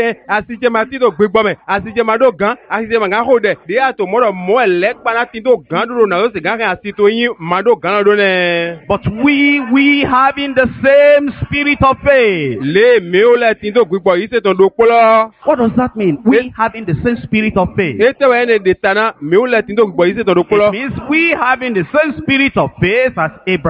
Àsìjẹ máa tí tó gbégbọ́ mẹ́, àsìjẹ máa dó gan, àsìjẹ máa gán hó dẹ̀, dé àtò mọ́rọ̀ mọ́ ẹ̀lẹ́gbàná tí tó gan dúró náà ó sì gán kẹ́ àsìtò yín máa dó gan lọ́dún nẹ. But we having the same spirit of faith. Lé mi ó lẹ́ tí tó gbégbọ́ yìí ṣètò ló pọ́lọ́. What does that mean? We having the same spirit of faith. Ètò ẹ̀ ní dètàná, mi ó lẹ́ tí tó gbégbọ́ yìí ṣètò ló pọ́lọ́. It means we having the same spirit of faith as Abraham.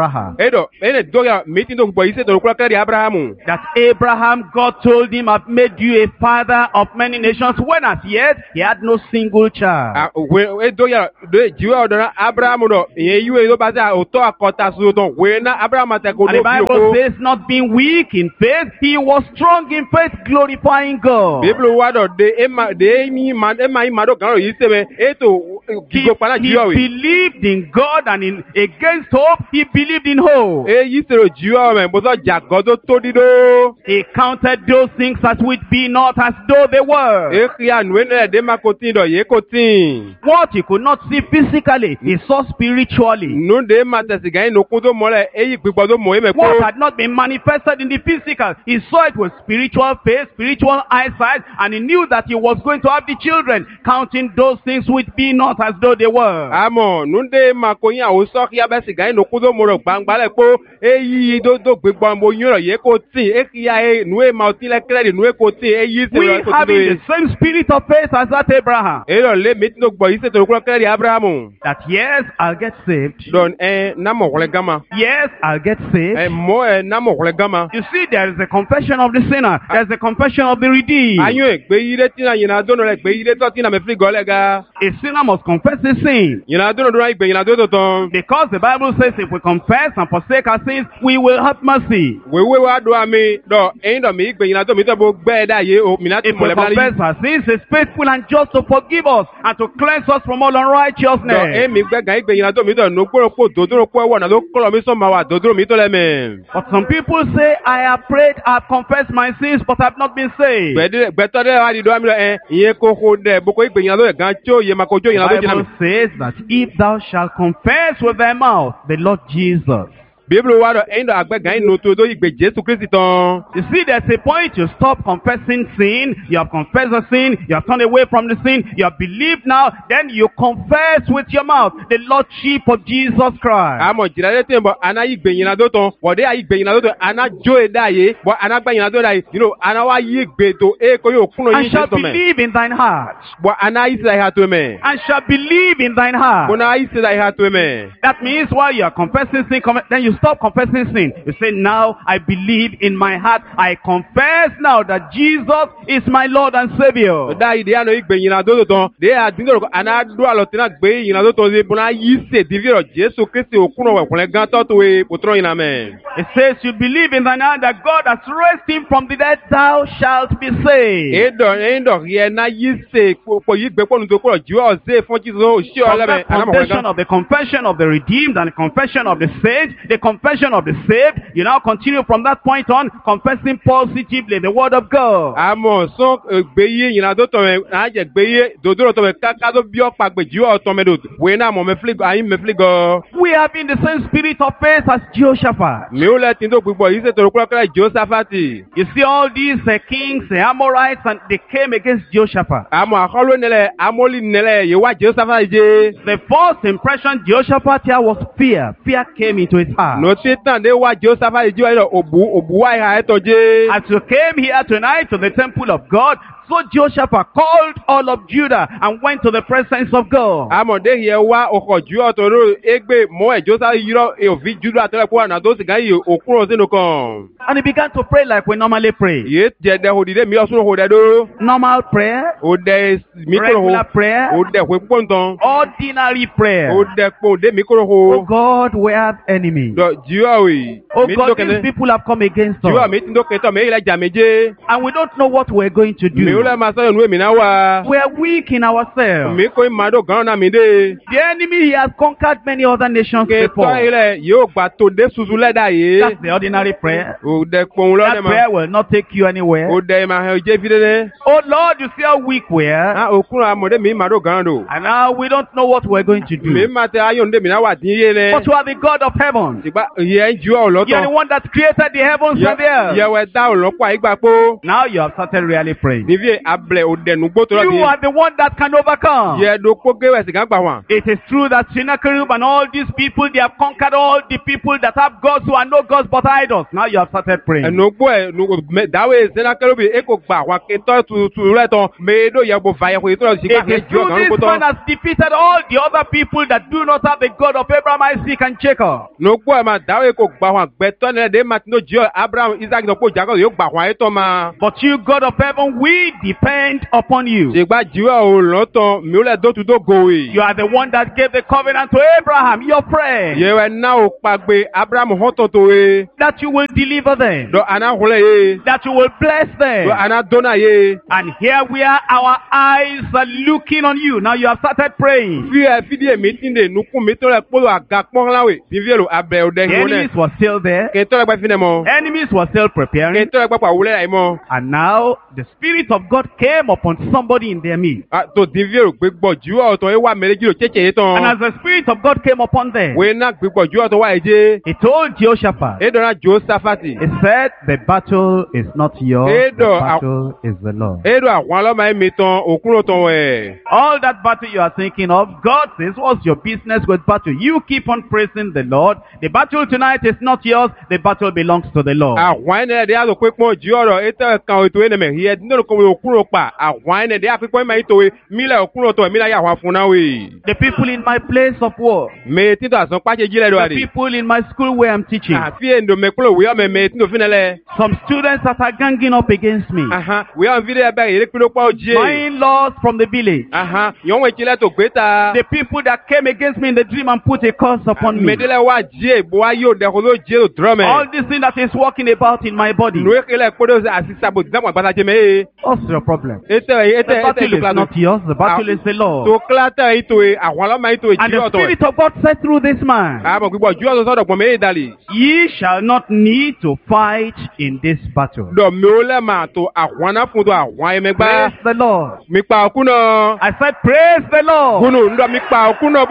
Abraham. Edo, ene doya meeting do boy se to kula kere Abrahamu. That Abraham, God told him, I've made you a father of many nations, when as yet he had no single child. We doya do jiwa odona Abrahamu do ye yu do baza oto akota su don we na Abraham te ko And the do Bible says, not being weak in faith, he was strong in faith, glorifying God. Bible wa do de mi man ma do kan yi se me eto He gigo pana jiwa we. believed in God, and in against hope, he believed in hope. Yi se ro jiwa me bo so jagodo to dido. He counted those things as which be not as though they were. E kia nwe ne de ma ko tin do ye ko tin. What he could not see physically, he saw spiritually. Nu de ma te sigan no ko do mole e yi pipo do mo e me ko. What had not been manifested in the physical, he saw it with spiritual faith, spiritual eyesight, and he knew that he was going to have the children, counting those things which be not as though they were. Amo nu de ma ko yin awo so kia be sigan no ko do mo ro gbangba le po e yi do gbegbo mo yin ro ye ko tin e kia e nu e ma o tin le credit nu e ko tin e yi se We ro ko having tin. the same spirit of faith as that Abraham. Ero le meeting do boy se to kula kere Abrahamu. That yes, I'll get saved. Don na mo kole gama. Yes, I'll get saved. Mo na mo kole gama. You see, there is a confession of the sinner. There's a confession of the redeemed. Anyo egbe yire tina yina dono le egbe yire to tina me fri gole ga. A sinner must confess his sin. Yina dono do egbe yina do to ton. Because the Bible says if we confess and forsake our sins, we will have mercy. We wa do ami do do mi egbe yina do mi to bo gbe da ye o mi na ti If mo we le bali. confess our sins, He is faithful and just to forgive us and to cleanse us from all Do unrighteousness. mi gbe gan egbe yina do mi do no gboro po dodoro po wo na do kolo mi so ma wa dodoro mi to le me. But some people say, I have prayed, I have confessed my sins, but I have not been saved. Gbe to de wa di do ami lo iye ko ko de bo ko egbe yina do gan cho ye ma ko cho The yina do jina mi. Bible says that if thou shalt confess with thy mouth the Lord Jesus. Bible wa do do agbe gan no to do egbe Jesu Kristi ton. You see, there's a point you stop confessing sin, you have confessed the sin, you have turned away from the sin, you have believed now, then you confess with your mouth the Lordship of Jesus Christ. Amo jira le tembo ana yi gbe yina do ton wo de ayi gbe yina do ton ana jo e da ye bo ana gba yina do da ye ana wa yi gbe to e ko yo kuno And yin shall to me believe in thine heart. bo ana yi se ha to me And shall believe in thine heart. bo na yi se ha to me. That means while you are confessing sin, then you stop confessing sin. You say, now I believe in my heart. I confess now that Jesus is my Lord and Savior. Da yi de ano yi gbe yina do ton de a din do ana do alo tina gbe yina do ton bo na yi se diviro Jesu Kristi o kuno we kun gan to to e potro yina me. It says, you believe in thine heart that God has raised him from the dead, thou shalt be saved. E do ye na yi se po yi gbe ponu to ko ji o se fun Jesus o si o From le me that ana mo confession gan. of the confession of the redeemed and the confession of the saved, the confession of the saved, you now continue from that point on confessing positively the word of God. Amo so gbe yi yina do ton me na je gbe yi dodoro to me kaka do bi o pa gbe ji o ton me do we na mo me fligo ayin me fligo. We have in the same spirit of faith as Jehoshaphat. Mi o le tin do gbogbo yi se to kuro kere Josaphat. You see all these kings, the Amorites, and they came against Jehoshaphat. Amo akolo nele amoli nele ye wa Josaphat je. The first impression Jehoshaphat here was fear. Fear came into his heart. No Satan de wa Josaphat je wa obu wa ha eto je. As you came here tonight to the temple of God, so Jehoshaphat called all of Judah and went to the presence of God. Amo de ye wa oko ju otoro egbe mo e Josaphat yiro e ovi Judah atele ko na do si gan yi okuro sinu kan. And he began to pray like we normally pray. Ye je de hodide mi osun hode do. Normal prayer, O de mi ko regular prayer, o de we ponton. ordinary prayer. O de po de mi ko Oh God, we have enemies. do jiwa we. Oh Mi God, do these kene. people have come against Jiwa us. mi tin do keto me ile jameje. And we don't know what we're going to Mi do. o le ma so nu mi na wa. We are weak in ourselves. Mi ko ma do gan na mi de. The enemy, he has conquered many other nations Ke to before. ile yo gba to de susu le da ye. That's the ordinary prayer. O de pon lo That de ma. prayer will not take you anywhere. O de ma he je fi de. Oh Lord, you see how weak we are. Ah okun amode mi ma do gan do. And now we don't know what we're going to Mi do. ma te ayo nde mi na wa tin ye ne. But you are the God of heaven. Sigba ye jiwa o lo You are the to. one that created the heavens and the Ye earth. we da o lo pa igba po. Now you have started really praying. Ni vi vie able o de nugbo to You lo are the one that can overcome. ye do ko ge we se kan gba wan It is true that Sennacherib and all these people, they have conquered all the people that have gods who are no gods but idols. Now you have started praying. enugbo e dawe Sennacherib e ko gba wa ke to tu re ton me do ye bo fa ye ko to lo si ka It is ke jo true kan this ko to man has defeated all the other people that do not have the God of Abraham, Isaac and Jacob. nugbo e ma dawe ko gba wan gbe to ne de ma no jo Abraham Isaac no ko Jacob yo gba wan e to ma But you, God of heaven, we depend upon you. se gba jiwa o lo ton mi o le do tu do go e You are the one that gave the covenant to Abraham, your friend, ye we na o pagbe Abraham hoto to e that you will deliver them, do ana hole ye that you will bless do them. ana dona ye And here we are, our eyes are looking on you. Now you have started praying. fi di mi tinde nukun mi to le polo aga pon lawe fi vi lo abe o de The ngone enemies were still there. ke to le gba fi ne mo Enemies were still ke preparing. to le gba pa wule ai mo And now the Spirit of God came upon somebody in their midst. to di vi lo gbe gbo ju o to e wa mereji lo cheche ye And ton as the Spirit of God came upon them, we na gbe gbo ju o to wa eje he told Jehoshaphat, e do na Josafati he said, the battle is not yours, the Edo, battle is the Lord. e do àwọn lo ma mi ton okun lo ton we All that battle you are thinking of, God says, what's your business with battle? You keep on praising the Lord. The battle tonight is not yours, the battle belongs to the Lord. àwọn ene de a lo pe pon ju oro e te kan o to ene me ye no ko okun lo pa àwọn ene de a pe pon ma ito we mi le okun lo to mi la ya wa fun na we The people in my place of work, me ti do asan pa se jile do the ade people in my school where I'm teaching, àfi endo me kúrò wíwá mẹ́mẹ́ tí no fi nílẹ̀. some students that are ganging up against me, wíwá ń fi lé ẹbẹ̀ yìí pé ló pa ojú my ẹ̀. in-laws from the village, yọ̀n wọ́n ìkílẹ̀ tó gbé ta. the people that came against me in the dream and put a curse upon me. mẹ́dẹ́lẹ̀ wá jí ẹ̀ bó wá yóò dẹ̀kun ló jí ẹ̀ dúró mẹ́. All this thing that is walking about in my body. nù ekele kpọ́dọ̀ àti sàbò dídàmú àgbàdá jẹ́ mẹ́. What's your problem? ètè The battle is not yours, the battle is the Lord. tó kílátà yìí tó e àwọn ọlọ́mọ yìí tó e And jí the ọ̀tọ̀ ẹ̀. Spirit of God said through this man, àmọ̀ gbígbọ́ ju ọ̀tọ̀ sọ̀dọ̀ pọ̀ mẹ́ ìdálì. ye shall not need to fight in this battle. dọ̀ mi ò lẹ́ máa tó àwọn anáfun tó àwọn ẹ̀mẹ́gbá. Praise the Lord. mi pa òkú náà. I said, praise the Lord. kúnnù ńdọ̀ mi pa òkú náà bó.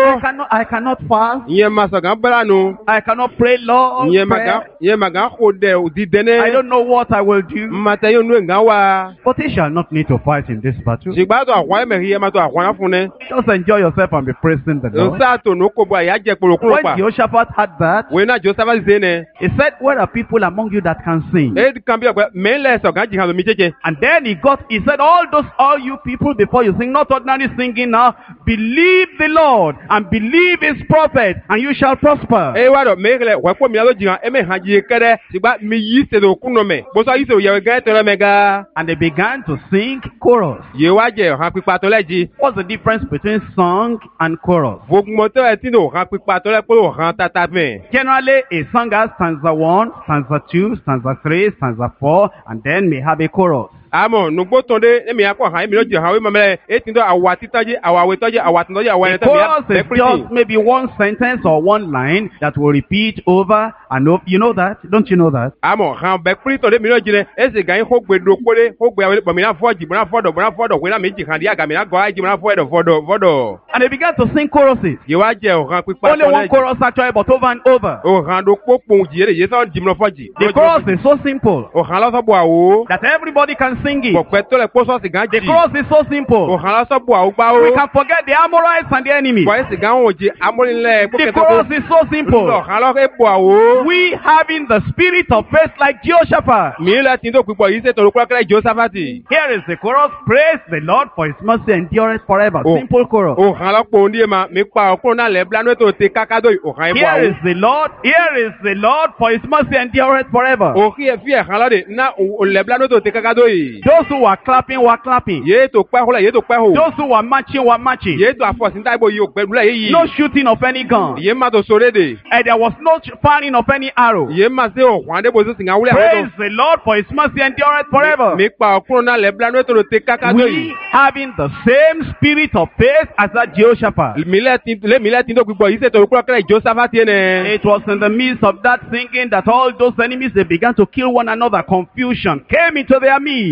I cannot fast. ìyẹn máa sọ̀gán bẹ́rẹ̀ nù. I cannot pray long ìyẹn prayer. màgá kó dẹ̀ òdi dẹ́nẹ́. I don't know what I will do. mmata yóò nú ẹ̀ngá wa. But he shall not need to fight in this battle. ṣùgbọ́n àtọ̀ àwọn ẹ̀mẹ̀rí yẹn máa tó àwọn anáfun ní. Just enjoy yourself and be praising the Lord. nsa tó nù kó bọ̀ àyà jẹ́ kpolokúrò When pa. Jehoshaphat had that, wòye náà Joseph ṣe ne. he said, where are people among you that can sing? èyí kan bí ọ̀pẹ mẹ́lẹ̀ sọ̀gán jìhàn lómi jẹ́jẹ́. And then he said, all you people before you sing, not ordinary singing now, believe the Lord and believe his prophet and you shall prosper. èyí wá dọ̀ mẹ́lẹ̀ wẹ́pọ̀ mi alọ́ jìhàn ẹ̀mẹ̀ hàn jìyẹ kẹ́rẹ́ ṣùgbọ́n mi yí sèdò kúnnù mẹ́ bọ́sọ̀ yí sèdò yẹ̀wẹ̀ gẹ́gẹ́ tẹ̀lé mẹ́ ga. And they began to sing chorus. yìí wá jẹ́ ọ̀hán pípa tó lẹ́jì. What's the difference between song and chorus? vogunmọ́tò ẹ̀ tí ní ọ̀hán pípa tó lẹ́ pọ́lọ́ ọ̀hán tata mẹ́. Generally, a song has stanza 1, stanza 2, stanza 3, stanza 4, and then may have a chorus. àmọ́ nùgbò tó dé ẹ̀mí akọ̀ hàn ẹ̀mí ló jẹ́ hàn wí mọ́mẹ́lẹ́ ètí tó àwọ̀ àtítọ́jì àwọ̀ àwẹ̀tọ́jì àwọ̀ àtúntọ́jì àwọ̀ A ẹ̀yẹ tó chorus is just maybe one sentence or one line that will repeat over and over. You know that? Don't you know that? àmọ́ hàn bẹ́ẹ̀ pírí tó dé mi ló jìnnà ẹ̀sìn gan kó gbé do kólé kó gbé àwọn ẹ̀pọ̀ mìíràn fọ́ọ̀jì mìíràn fọ́dọ̀ wíná méjì hàn díà gàmìnà gọ́ àjì mìíràn fọ́dọ̀. And they began to sing choruses. yìí wá jẹ́ ọ̀hán pípa Only one chorus actually, but over and over. ọ̀hán ló kó pòun jìyẹ́ yìí sọ́ọ́ jìmọ̀ fọ́jì. The chorus is so simple ọ̀hán lọ́sọ̀ bọ̀ àwò. that everybody can sing it. bọ̀pẹ́ tó lẹ̀ kó sọ́ọ̀sì gan The jì. chorus is so simple. ọ̀hán lọ́sọ̀ bọ̀ àwò gbá We ó. can forget the Amorites and the enemies. bọ̀ ẹ̀sìn gan wọ̀n jì amúnilẹ̀ The chorus is so simple. ọ̀hán lọ́sọ̀ bọ̀ àwò. We having the spirit of faith like Jehoshaphat. mìíràn tí tó pípọ̀ yìí ṣètò olùkọ́kẹ́rẹ́ Jósáfátì. Here is the chorus. Praise the Lord for his mercy endureth forever. Oh. Simple chorus. ọ̀hán lọ́pọ̀ òun díẹ̀ ma mi pa ọkùnrin náà lẹ̀ blanú ètò ti kákádó ọ̀hán ibò Here àwò. is the Lord. Here is the Lord for his mercy endureth forever. òkì ẹ̀ fi ẹ̀hán lọ́dẹ̀ ná lẹ̀ blanú ètò ti kákádó yìí. Those who were clapping were clapping. yéé tó pẹ́ hólẹ̀ yéé tó pẹ́ hò. Those who were marching were marching. yéé tó àfọ̀sí táìbò yìí òpẹ́dúlẹ̀ yìí. No shooting of any gun. yéé má tó sórédè. And there was no firing of any arrow. yéé má sí ọ̀hán débò sí sìngá wúlẹ̀ àwọn Praise the Lord for his mercy endureth forever. mi pa ọkùnrin náà lẹ̀ blanú ètò ti kákádó We yìí. having the same spirit of faith as that Jehoshaphat. mílẹ̀ tí tó gbígbọ́ yìí ṣètò olùkọ́kẹ́rẹ́ Jósáfátì ẹnẹ. It was in the midst of that singing that all those enemies, they began to kill one another. Confusion came into their midst.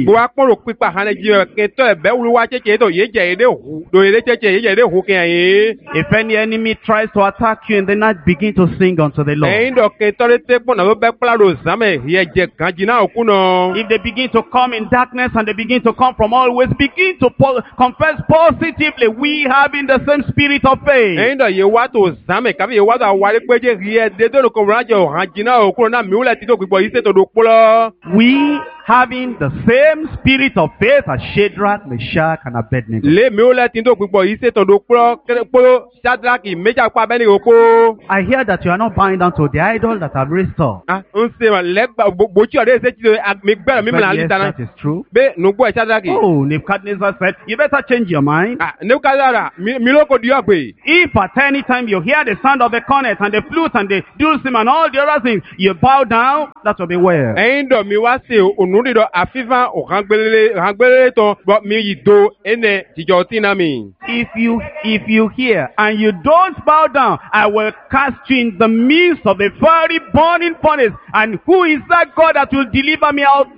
believe. Bo akpɔn ro kpikpa hã ne dzi kɛntɔ ɛbɛ wulu wa tsetse to ye dze ye de hu do ye de tsetse ye dze de hu kɛ ye. If any enemy tries to attack you in the night, begin to sing unto the Lord. Ɛyin dɔ kɛntɔ de te kpɔn na wo bɛ kpla do zame yɛ dze ganji na o kun nɔ. If they begin to come in darkness and they begin to come from all ways, begin to confess positively, we having the same spirit of faith. Ɛyin dɔ ye wa to zame kabi ye wa to awari kpɛdze yɛ de do do ko wura jɛ o ganji na o kun na mi wulɛ ti do gbɔ yi se to do kplɔ. We having the same spirit of faith as Shadrach, Meshach, and Abednego. Le mi wulɛ ti do gbɔ yi se to do kplɔ kpɔ Shadraki Meshach kpɔ Abednego ko. I hear that you are not bowing down to the idol that have raised up. Ah, n se ma lɛ botsi ɔde se ti do mi gbɛ mi mina ali Yes, tana. that is true. Be nugbɔ Shadraki. Oh, Nebuchadnezzar said, you better change your mind. Ah, Nebukadnezar mi lo ko di ɔgbe. If at any time you hear the sound of the cornet and the flute and the dulcimer and all the other things, you bow down, that will be well. Ẹyin dọ̀ mi wá sí onúdi dọ̀ àfihàn òhàngbélé tán bọ̀ mi yìí do ẹnẹ jíjọ tí náà mi. If you hear and you don't bow down, I will cast you in the midst of a very burning furnace. And who is that God that will deliver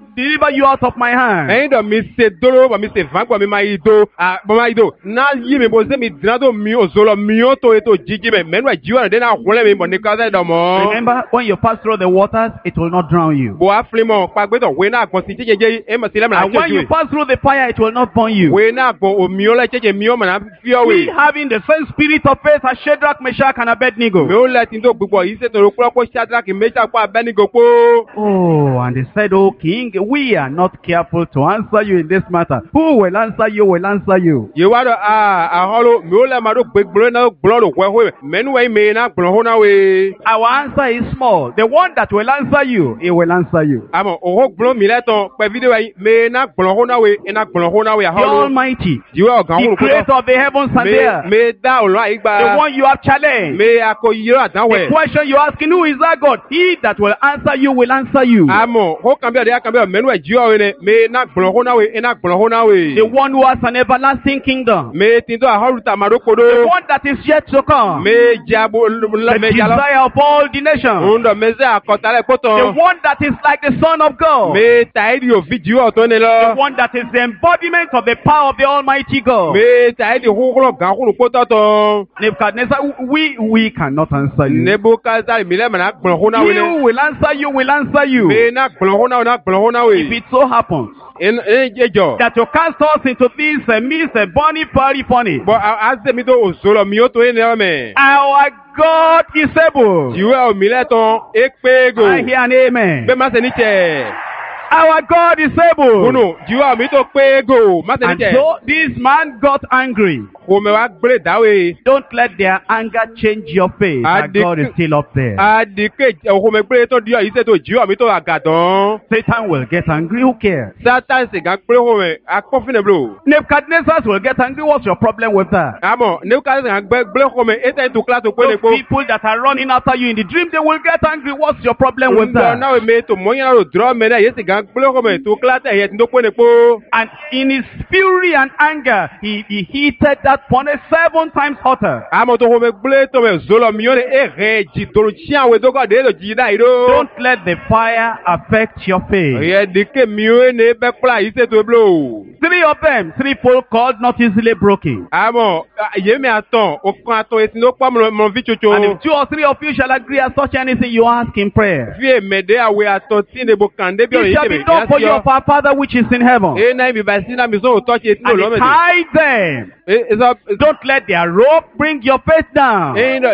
you out of my hand? Ẹyin dọ̀ mi ṣe dóró bọ̀ mi ṣe fàgbọ̀ mi máa yìí do bọ̀ máa yìí do náà yí mi bọ̀ ṣé mi dìnnà tó mi ò zọlọ mi ó tó ètò jíjí mi mẹ́nu ẹ̀ jíwọ̀n dé náà wọlé mi bọ̀ ní kásẹ̀ dọ̀ mọ́. Remember, when you pass through the waters, it will not drown you. Bọ̀ á fili mọ̀ pàgbẹ́tọ̀ wé náà gbọ̀n sí jẹ́jẹ́ ẹ̀ mọ̀ sí lẹ́mọ̀ náà And when you jẹ́jú. pass through the fire, it will not burn you. Wé náà gbọ̀n omi ó lẹ́ jẹ́jẹ́ mi ó mọ̀ náà fi ọ́ We wé. having the same spirit of faith as Shadrach, Meshach, and Mi Abednego. ó lẹ́ tí tó gbogbo yìí ṣètò ló kúrọ́pọ̀ Shadraki Meshach kó Abednego kó. Oh, and they said, oh king, we are not careful to answer you in this matter. Who will answer you will answer you. Ye wa do aholo mi o le ma do gbegbere na gboro do kwe ho menu we me na gboro ho na we. Our answer is small. The one that will answer you, he will answer you. Amo o ho gboro mi le ton pe video yi me na gboro ho na we na gboro ho na we The aholo. Almighty, Jiwe ogan the wo ko creator of the heavens and the earth, me da o lo the igba. one you have challenged. Me akoyiro adan The we. question you're asking, who is that God? He that will answer you will answer you. Amo ho kan bi ade kan bi menu e jiwe we ne me na gboro ho na we na gboro ho na we. The one who has an everlasting kingdom. Me tin do aholo ta ma do The kodo. one that is yet to come. Me jabo The me jalo. desire of all the nations. Undo me ze akotale The poto. one that is like the Son of God. Me taidi o video to ne The lo. one that is the embodiment of the power of the Almighty God. Me taidi hukulo gankulu poto to. Nebuchadnezzar, we cannot answer you. Nebukadnezar mi le mana gbon ho na He we ne. who will answer you will answer you. Me na gbon ho na gbon ho na If we. it so happens En ejo. that you cast us into this midst a burning fiery furnace, Bo aze mi do ozolo mi o to ene me. our God is able. Jiwe o mi le ton ekpego. I hear an amen. Be ma se ni che. Our God is able. Kunu jiwe o mi to pego. Ma se ni And che. so this man got angry. Ko me wa gbere dawe. Don't let their anger change your faith. That God is still up there. Adike o me gbere to dio ise to jiwe mi to agadan. Satan will get angry. Who cares? Satan se gan gbere ho me akofine bro. Nebuchadnezzar will get angry. What's your problem with that? Amo Nebukadnezar gbere ho me eta to class to pe Those ne po. people that are running after you in the dream, they will get angry. What's your problem with Ndo that? na we me to monya ro draw me na yesi gan gbere ho me to class e yet ndo pe ne po. And in his fury and anger, he heated that furnace 7 times hotter. Amo to ho me gbere to me zolo mi one e re ji to chian we do go de lo ji da iro. Don't let the fire affect your faith. Ye dike mi o ne be kla ise to blow. 3 of them, 3-fold cord, not easily broken. Amo ye me aton o kan aton esi no pa mo vi chocho. And if 2 or 3 of you shall agree as such anything you ask in prayer, Vie me de awe aton ti ne bo kan de bi o it ye shall be done for you of our Father which is in heaven. E na mi ba si na mi so touch eti no And lo me he de. tied them. E Don't let their rope bring your faith down. no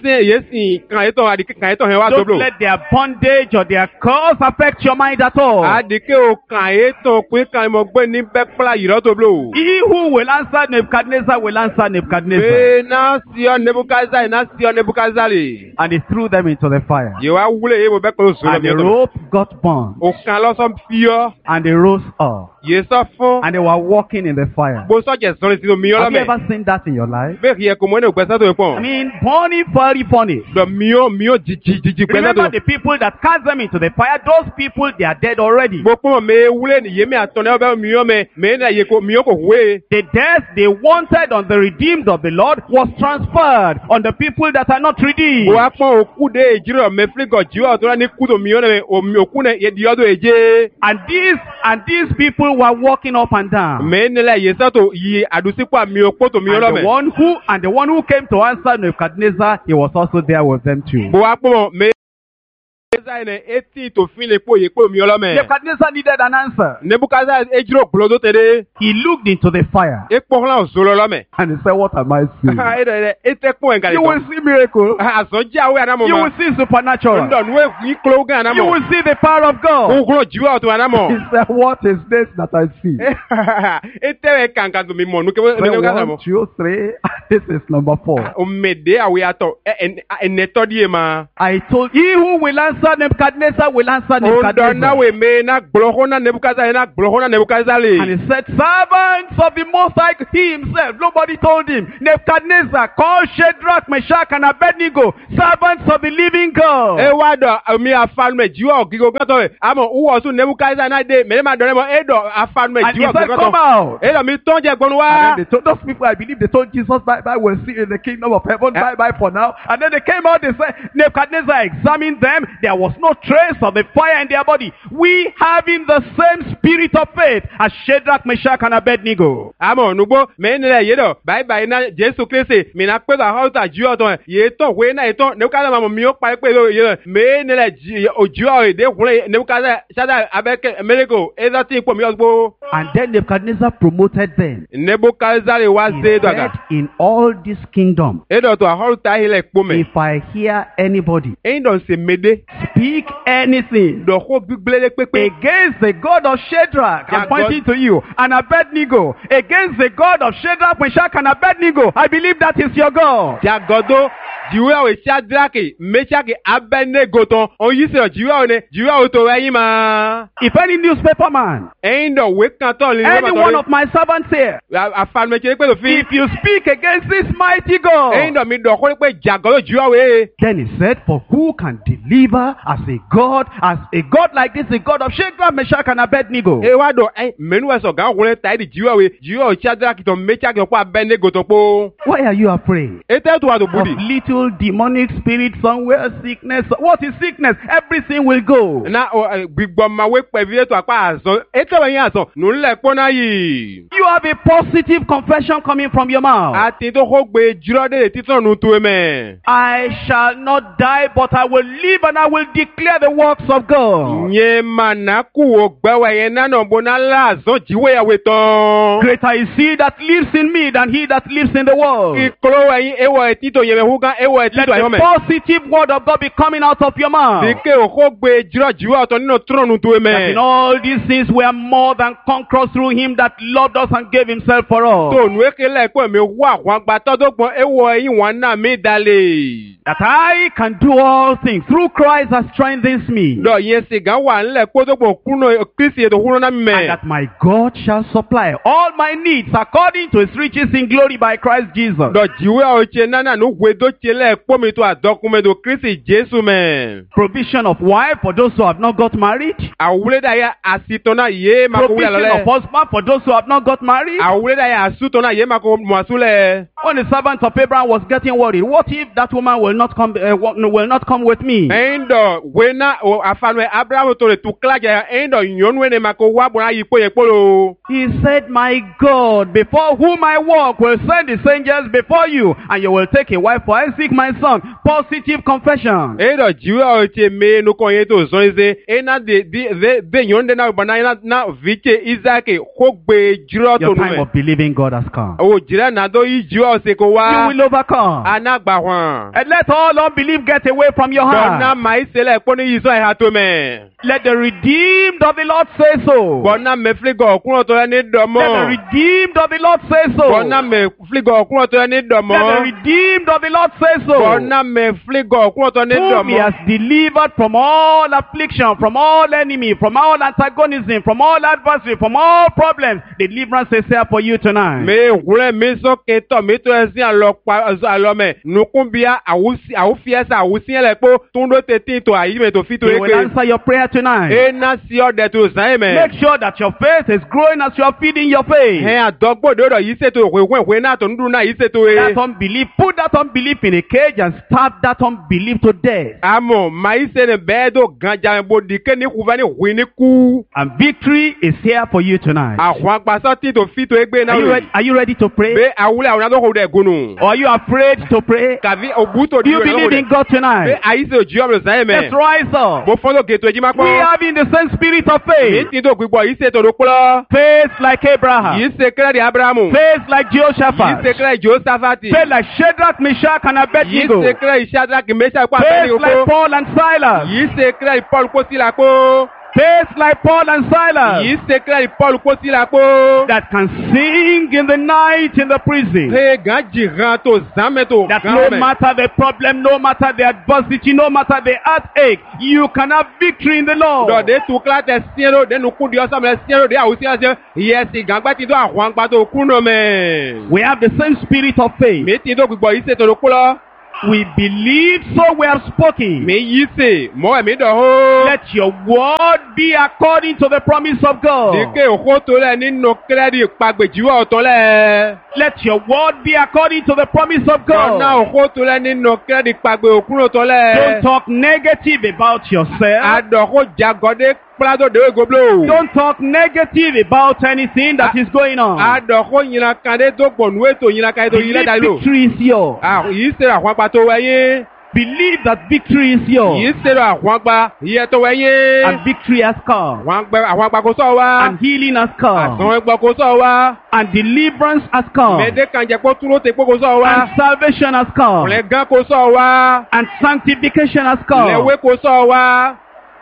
yesi kan eto adike kan eto he wa to Don't blow. let their bondage or their curse affect your mind at all. Adike o kan eto pe kan mo gbe ni be kla yiro to blow. He who will answer Nebuchadnezzar will answer Nebuchadnezzar. E na si o Nebukadnezar. And he threw them into the fire. Ye wa wule e mo be ko so And the rope got burned. o kan lo so fio. And they rose up. Ye so fun. And they were walking in the fire. Bo so je so ti mi o lo Have you me. ever seen that in your life? Be ye ko mo ne gbe sa to I pon. mean, burning fiery furnace. Do mi o ji gbe sa Remember to. the people that cast them into the fire, those people, they are dead already. Bo pon me wule ni ye mi aton ne be mi o me na ye ko mi o ko we. The death they wanted on the redeemed of the Lord was transferred on the people that are not redeemed. Bo apon oku de ejiro me fligo jiwa to ni ku to mi o ne o mi oku ne ye di odo eje. And these people people were walking up and down. Me ne la yesa to yi adusipo mi okpoto mi And olome. the one who came to answer Nebuchadnezzar, he was also there with them too. Bo apo me ene eti to fin le po ye po mi olome. Nebuchadnezzar needed an answer. Nebuchadnezzar ejiro glodo tere. He looked into the fire E po la ozolo lome. and he said, what am I seeing? Ete po engale. You will see miracle. Azonji awe anamo. You will see supernatural. Ndo nwe yi klo ga anamo. You will see the power of God. Oglo jiwa to anamo. He said, what is this that I see? Ete kanka to mi mo nu ke Say, me ga 1, anamo. 2, 3. This is number 4. O mede awe ato eneto die ma. I told he who will answer Nebuchadnezzar will answer Ondo na Nebuchadnezzar. we me na gboro na Nebuchadnezzar na gboro na Nebuchadnezzar le. And he said, servants of the Most High, he himself, nobody told him, Nebuchadnezzar, call Shadrach, Meshach, and Abednego, servants of the living God. E wa do mi afan me jiwa gigo gato e. Amo uwo su Nebuchadnezzar na de me ma do mo e do afan me And he jiwa said, gigo come gato. out. E do mi tonje gbonu wa. And then they told, those people, I believe they told Jesus, bye bye, we'll see you in the kingdom of heaven, bye bye for now. And then they came out, they said, Nebuchadnezzar examined them, there was no trace of the fire in their body. We having the same spirit of faith as Shadrach, Meshach, and Abednego. Amo nubo me ne le ye do bye bye na Jesu Christ mi na pe do hauta jiwa to ye to we na to Nebuchadnezzar mo mi o pa pe do ye me ne le jiwa e de kule Nebuchadnezzar Shadrach Abednego e da tin po mi ogbo. And then Nebuchadnezzar promoted them. Nebuchadnezzar wa He se do said, ga. in all this kingdom, E do to hauta ile po me. if I hear anybody E do se mede speak anything do ko bigbele pepe. against the God of Shadrach, Yeah, I'm pointing to you, and Abednego, against the God of Shadrach, Meshach, and Abednego, I believe that is your God. Jagodo jiwa we Shadrach Meshach Abednego ton on yi se jiwa ne jiwa o to yin ma. If any newspaper man, E do we kan to le any one of my servants here, afan me che pe do fi. if you speak against this mighty God, E do mi do ko pe jagodo jiwa we. then he said, for who can deliver as a God like this, a God of Shadrach, Meshach, and Abednego? E wa do menu we so ga won ta di jiwa we jiwa o Shadrach to Meshach ko Abednego to po. Why are you afraid? E te to wa do Of budi. little demonic spirit somewhere, sickness. What is sickness? Everything will go. Na gbigbo ma we pe vi to apa aso. E te we yin aso nu le po na yi. You have a positive confession coming from your mouth. Ati to ko gbe jiro de titan nu to me. I shall not die, but I will live and I will declare the works of God. Nye manaku o gbewe yen na no bona la zo jiwe ya we ton. Greater is he that lives in me than he that lives in the world. Iklo yin ewo etito yeme hugan ewo Let etito the ayome. positive word of God be coming out of your mouth. Dike o ko gbe jiro jiwe oto ninu tron nu to That me. in all these things we are more than conquerors through him that loved us and gave himself for us. To nu ekele pe mi wa wan gba to dogbon ewo yin wan na mi dale. That I can do all things through Christ that strengthens me. Do yen se gan wa nle ko dogbon kuno Kristi to huno na mi me. And that my God shall supply all my needs according to his riches in glory by Christ Jesus. Do jiwe o che nana nu gwe do chele po mi to adokume do Kristi Jesu me. Provision of wife for those who have not got married. Awure da ya asitona ye ma ko Provision lale. of husband for those who have not got married. Awure da ya asutona ye ma ko masule. When the servant of Abraham was getting worried, what if that woman will not come with me? Endo wena o afanwe Abraham to le tuklaja endo nyonwe ne ma ko wa bona yi po ye polo. He said, my God, before whom I walk, will send his angels before you, and you will take a wife for Isaac, my son. Positive confession. Endo jiwe o che me no ko ye to so ise ena de nyonde na bona na vike Isaac ko gbe jiro to Your nu time me. of believing God has come. O jira na do yi jiwe o se ko You wa will overcome. anagba hwan. And let all unbelief get away from your Bona heart. ma isele po ni yi so e ha to me. Let the redeemed of the Lord say so. Bona me fligo okun to ni domo. Let the redeemed of the Lord say so. Bona me fligo okun to ni domo. Let the redeemed of the Lord say so. Bona me fligo okun to ni Whom he domo. has delivered from all affliction, from all enemy, from all antagonism, from all adversary, from all problems. Deliverance is here for you tonight. Me wure mi so ke to mi to esi alo me nukumbia awufiesa awusiele po tundo teti to ayime to fito He will answer your prayer tonight. ena si ode to zaime Make sure that your faith is growing as you are feeding your faith. he adogbo do yise to we na to ndu na yise to That unbelief, put that unbelief in a cage and stab that unbelief to death. amo maise ne bedo ganja bo dike ni kuvani wini ku And victory is here for you tonight. ahwan paso ti to fito egbe na Are you ready to pray? be awule awuna to ho de gunu Or are you afraid to pray? kavi obuto Do you believe in God be tonight? ayise oji omo zaime Let's rise up. mo fondo geto ejima po We have in the same spirit of faith. ti to gbigbo yise to ro plo Faith like Abraham. yise kra di Abrahamu Faith like Jehoshaphat. yise kra Josaphat Faith like Shadrach, Meshach, and Abednego. yise kra Shadrach Meshach pa Faith Abednego like Paul and Silas. yise kra Paul ko sila ko Faith like Paul and Silas. yise kra Paul ko sila ko That can sing in the night in the prison. he ganji ran to zame to That no matter the problem, no matter the adversity, no matter the heartache, you can have victory in the do Lord. de tu kla te siero de nu ku di osa me siero de awusi ase yes gangba ti do ahwan gba to kuno me We have the same spirit of faith. me ti do gbigbo yise to ro plo We believe, so we have spoken. me yise mo mi do ho Let your word be according to the promise of God. dike o to le nínú kredi pagbeji wa oton le Let your word be according to the promise of God. na o to le nínú kredi pagbe okun oton Don't le talk negative about yourself. ado ko jagode plado de goblo Don't talk negative about anything that is going on. ado ko yina kande to gbonu eto yina ka eto yina Believe dalo victory is yours. yise ahwan pa to weye Believe that victory is yours. yise ahwan pa iye to weye And victory has come. ahwan pa ko so wa And healing has come. asan egbo ko so wa And deliverance has come. mede kanje po turo te po ko so wa And salvation has come. le gan ko so wa And sanctification has come. lewe ko so wa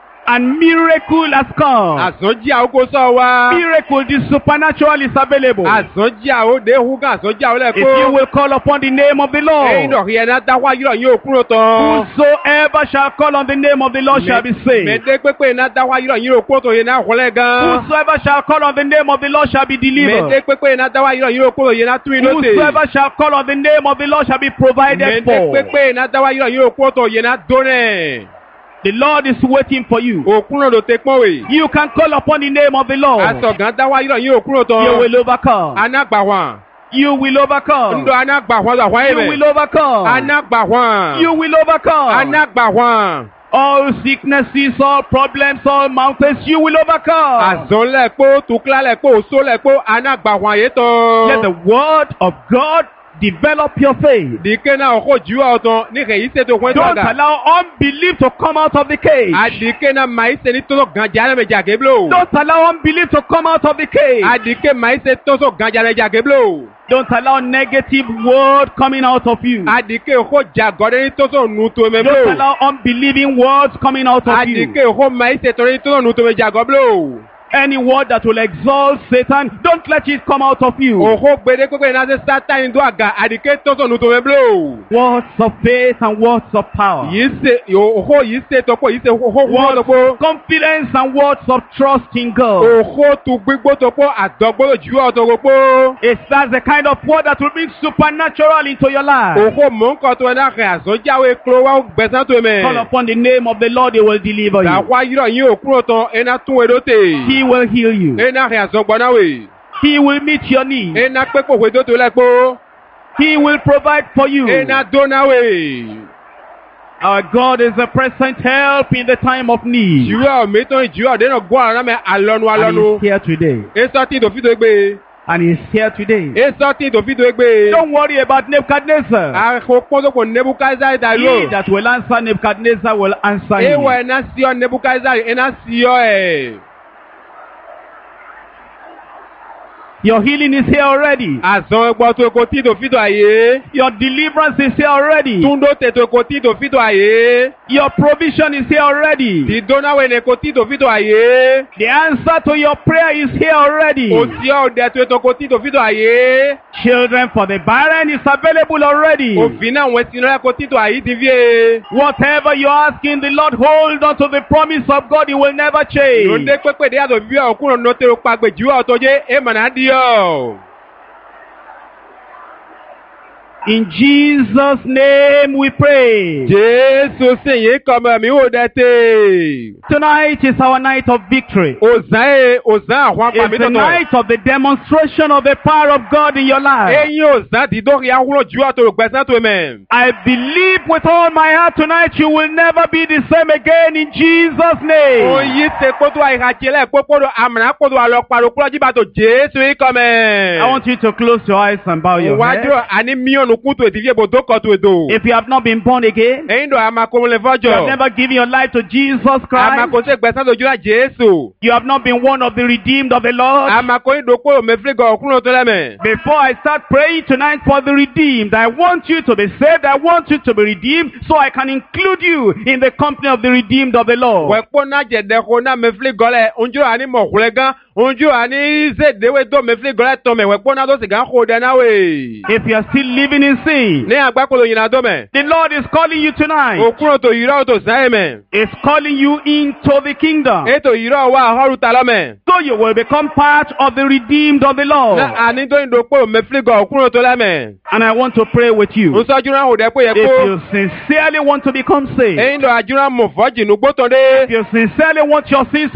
And miracle has come. àsọjí àwọn kò sọ wa. Miracle, the supernatural is available. àsọjí àwọn òde hugan àsọjí àwọn If you lẹ́kọ́. will call upon the name of the ẹyin Lord, dọ̀kì yẹn náà dáwọ́ ayé ọ̀yìn òkúrò tán. whosoever shall call on the name of the Lord shall be saved. mẹ̀dẹ́ pépé náà dáwọ́ ayé ọ̀yìn òkúrò tó yẹn náà wọlé gan. Whosoever shall call on the name of the Lord shall be delivered. mẹ̀dẹ́ pépé náà dáwọ́ ayé ọ̀yìn òkúrò yẹn náà tún inú tè. Whosoever shall call on the name of the Lord shall be provided mẹ̀dẹ́ for. pépé náà dáwọ́ ayé ọ̀yìn òkúrò tó yẹn náà dónẹ̀. The Lord is waiting for you. òkúrò ló tẹ pọ́n wè. You can call upon the name of the Lord. àsọ̀gán dáwọ́ ayé ọ̀yìn òkúrò tán. You will overcome. anágbàwọ̀n. You will overcome. ndọ̀ anágbàwọ̀n àwọn You ẹ̀mẹ̀. will overcome. anágbàwọ̀n. You will overcome. anágbàwọ̀n. All sicknesses, all problems, all mountains, you will overcome. àzọ́lẹ̀kó tuklalẹ̀kó sólẹ̀kó anágbàwọ̀n yé tán. Let the word of God develop your faith. dike náà ọkọ̀ jù ọ̀tàn ní kẹ̀yí ṣètò fún Don't ẹ̀tọ́ allow unbelief to come out of the cage. àdìkẹ́ náà màá ṣe ní tọ́sọ̀ gànjálẹ̀mẹ̀jà géblo. Don't allow unbelief to come out of the cage. àdìkẹ́ màá ṣe tọ́sọ̀ gànjálẹ̀mẹ̀jà géblo. Don't allow negative word coming out of you. àdìkẹ́ ọkọ̀ jàgọ́dẹ́ ní tọ́sọ̀ nùtò Don't mẹ́blo. allow unbelieving words coming out of you. àdìkẹ́ ọkọ̀ màá ṣe tọ́sọ̀ ní tọ́sọ̀ nùtò mẹ́jà gọ́blo. Any word that will exalt Satan, don't let it come out of you. ọkọ̀ gbèdé pépé náà ṣe sátánì tó àgà àdìkẹ́ tọ́sọ̀ nùtò mẹ́blo. Words of faith and words of power. yìí ṣe ọkọ̀ yìí ṣe tọ́pọ̀ yìí ṣe ọkọ̀ wọ́n Words tọ́pọ̀. of confidence and words of trust in God. ọkọ̀ tu gbígbó tọ́pọ̀ àdọ́gbọ́dọ̀ jù ọ̀tọ̀ gbogbo. It's that's the kind of word that will bring supernatural into your life. Oko mọ̀nkọ́ tó ẹ̀dá kẹ̀ àsọjáwé kúrò wá gbẹ̀sán tó mẹ́. Call upon the name of the Lord, He will deliver you. Dàkwa yírọ̀ yín òkúrò tán ẹ̀ná tún wẹ̀ lóte. He will heal you. ẹ̀ná kẹ̀ àsọgbọ́náwé. He will meet your needs. ẹ̀ná pépò wẹ̀ tó tó lẹ́kpó. He will provide for you. ẹ̀ná dónáwé. Our God is a present help in the time of need. Jùlọ mẹ́tọ́ ìjùlọ dénà gbọ́ àrán mẹ́ alọ́nu And alọ́nu. He's here today. Èso tí tó fi tó gbé. And He's here today. Èso tí tó fi tó gbé. Don't worry about Nebuchadnezzar. Àkó pọ́sọ̀pọ̀ Nebukadnezar dà He ló. that will answer Nebuchadnezzar will answer him. Ewọ̀ ẹ̀ná sí ọ Nebukadnezar ẹ̀ná sí ọ ẹ̀. Your healing is here already. Àzọ ẹgbọ́ tó kò tí tó fi tó àyè. Your deliverance is here already. Túndó tètò kò tí tó fi tó àyè. Your provision is here already. Ìdónáwé ni kò tí tó fi tó àyè. The answer to your prayer is here already. Òsì ọ̀dẹ tó ètò kò tí tó fi tó àyè. Children for the barren is available already. Òfin náà wọ́n ti náà kò tí tó àyè ti fi é. Whatever you're asking the Lord, hold on to the promise of God. He will never change. Lóde pépè dé àtò bíbí ọkùnrin náà tẹ̀rọ pàgbé jù ọ̀tọ̀ jẹ́ èèmọ̀ náà di ọ̀. In Jesus' name we pray. Jésù sì yín kọmọ mi ò dẹ́tẹ̀. Tonight is our night of victory. Òzán àwọn It's àpàmì the tọ̀tọ̀. night of the demonstration of the power of God in your life. Eyín òzán ti dókè ahúrò jù àtòrò gbẹ̀sán tó mẹ́. I believe with all my heart tonight you will never be the same again in Jesus' name. Oyin te kótó àìhàjẹ́lẹ̀ pópórò àmàlà kótó àlọ́parò kúrò jíbàtò Jésù yín kọmọ. I want you to close your eyes and bow your Wájú head. àní míọ̀nù kútó ètìfíè bòdó kọ̀tó ètò. If you have not been born again, Eyín dò àmàkòmọ̀lẹ̀ you have fọ́jọ́. never given your life to Jesus Christ, Àmàkòtò gbẹ̀sán tó jùlọ Jésù. you have not been one of the redeemed of the Lord. Àmàkòyìn dòkó mẹ́fìlígọ̀ ọ̀kúnrún tó lẹ́mẹ̀. Before I start praying tonight for the redeemed, I want you to be saved, I want you to be redeemed, so I can include you in the company of the redeemed of the Lord. Wẹ̀kpọ̀ náà jẹ̀dẹ̀kọ̀ náà mẹ́fìlígọ̀ lẹ̀ oúnjẹ àní mọ̀kúlẹ̀ gan oúnjẹ àní zèdèwé tó mẹ́fìlígọ̀ lẹ̀ tọ̀mẹ̀ wẹ̀kpọ̀ náà tó sì gán kó dẹ̀ náà wẹ̀. If you are still living in sin, Ní àgbákòlò yìí náà dọ́mẹ̀. the Lord is calling you tonight. Òkúrò tó yìírọ̀ tó sáyẹ̀ mẹ̀. Is calling you into the kingdom, Ètò yìírọ̀ wà àhọ́rù ta lọ́mẹ̀. so you will become part of the redeemed of the Lord. Ní àní tó ń dòkó mẹ́fìlígọ̀ òkúrò tó lẹ́mẹ̀. And I want to pray with Ń you. sọ́jú náà òdẹ́ pé yẹ If kó. you sincerely want to become saved, Eyín dò àjúrà mọ̀ fọ́jì nùgbó tó dé. if you sincerely want your sins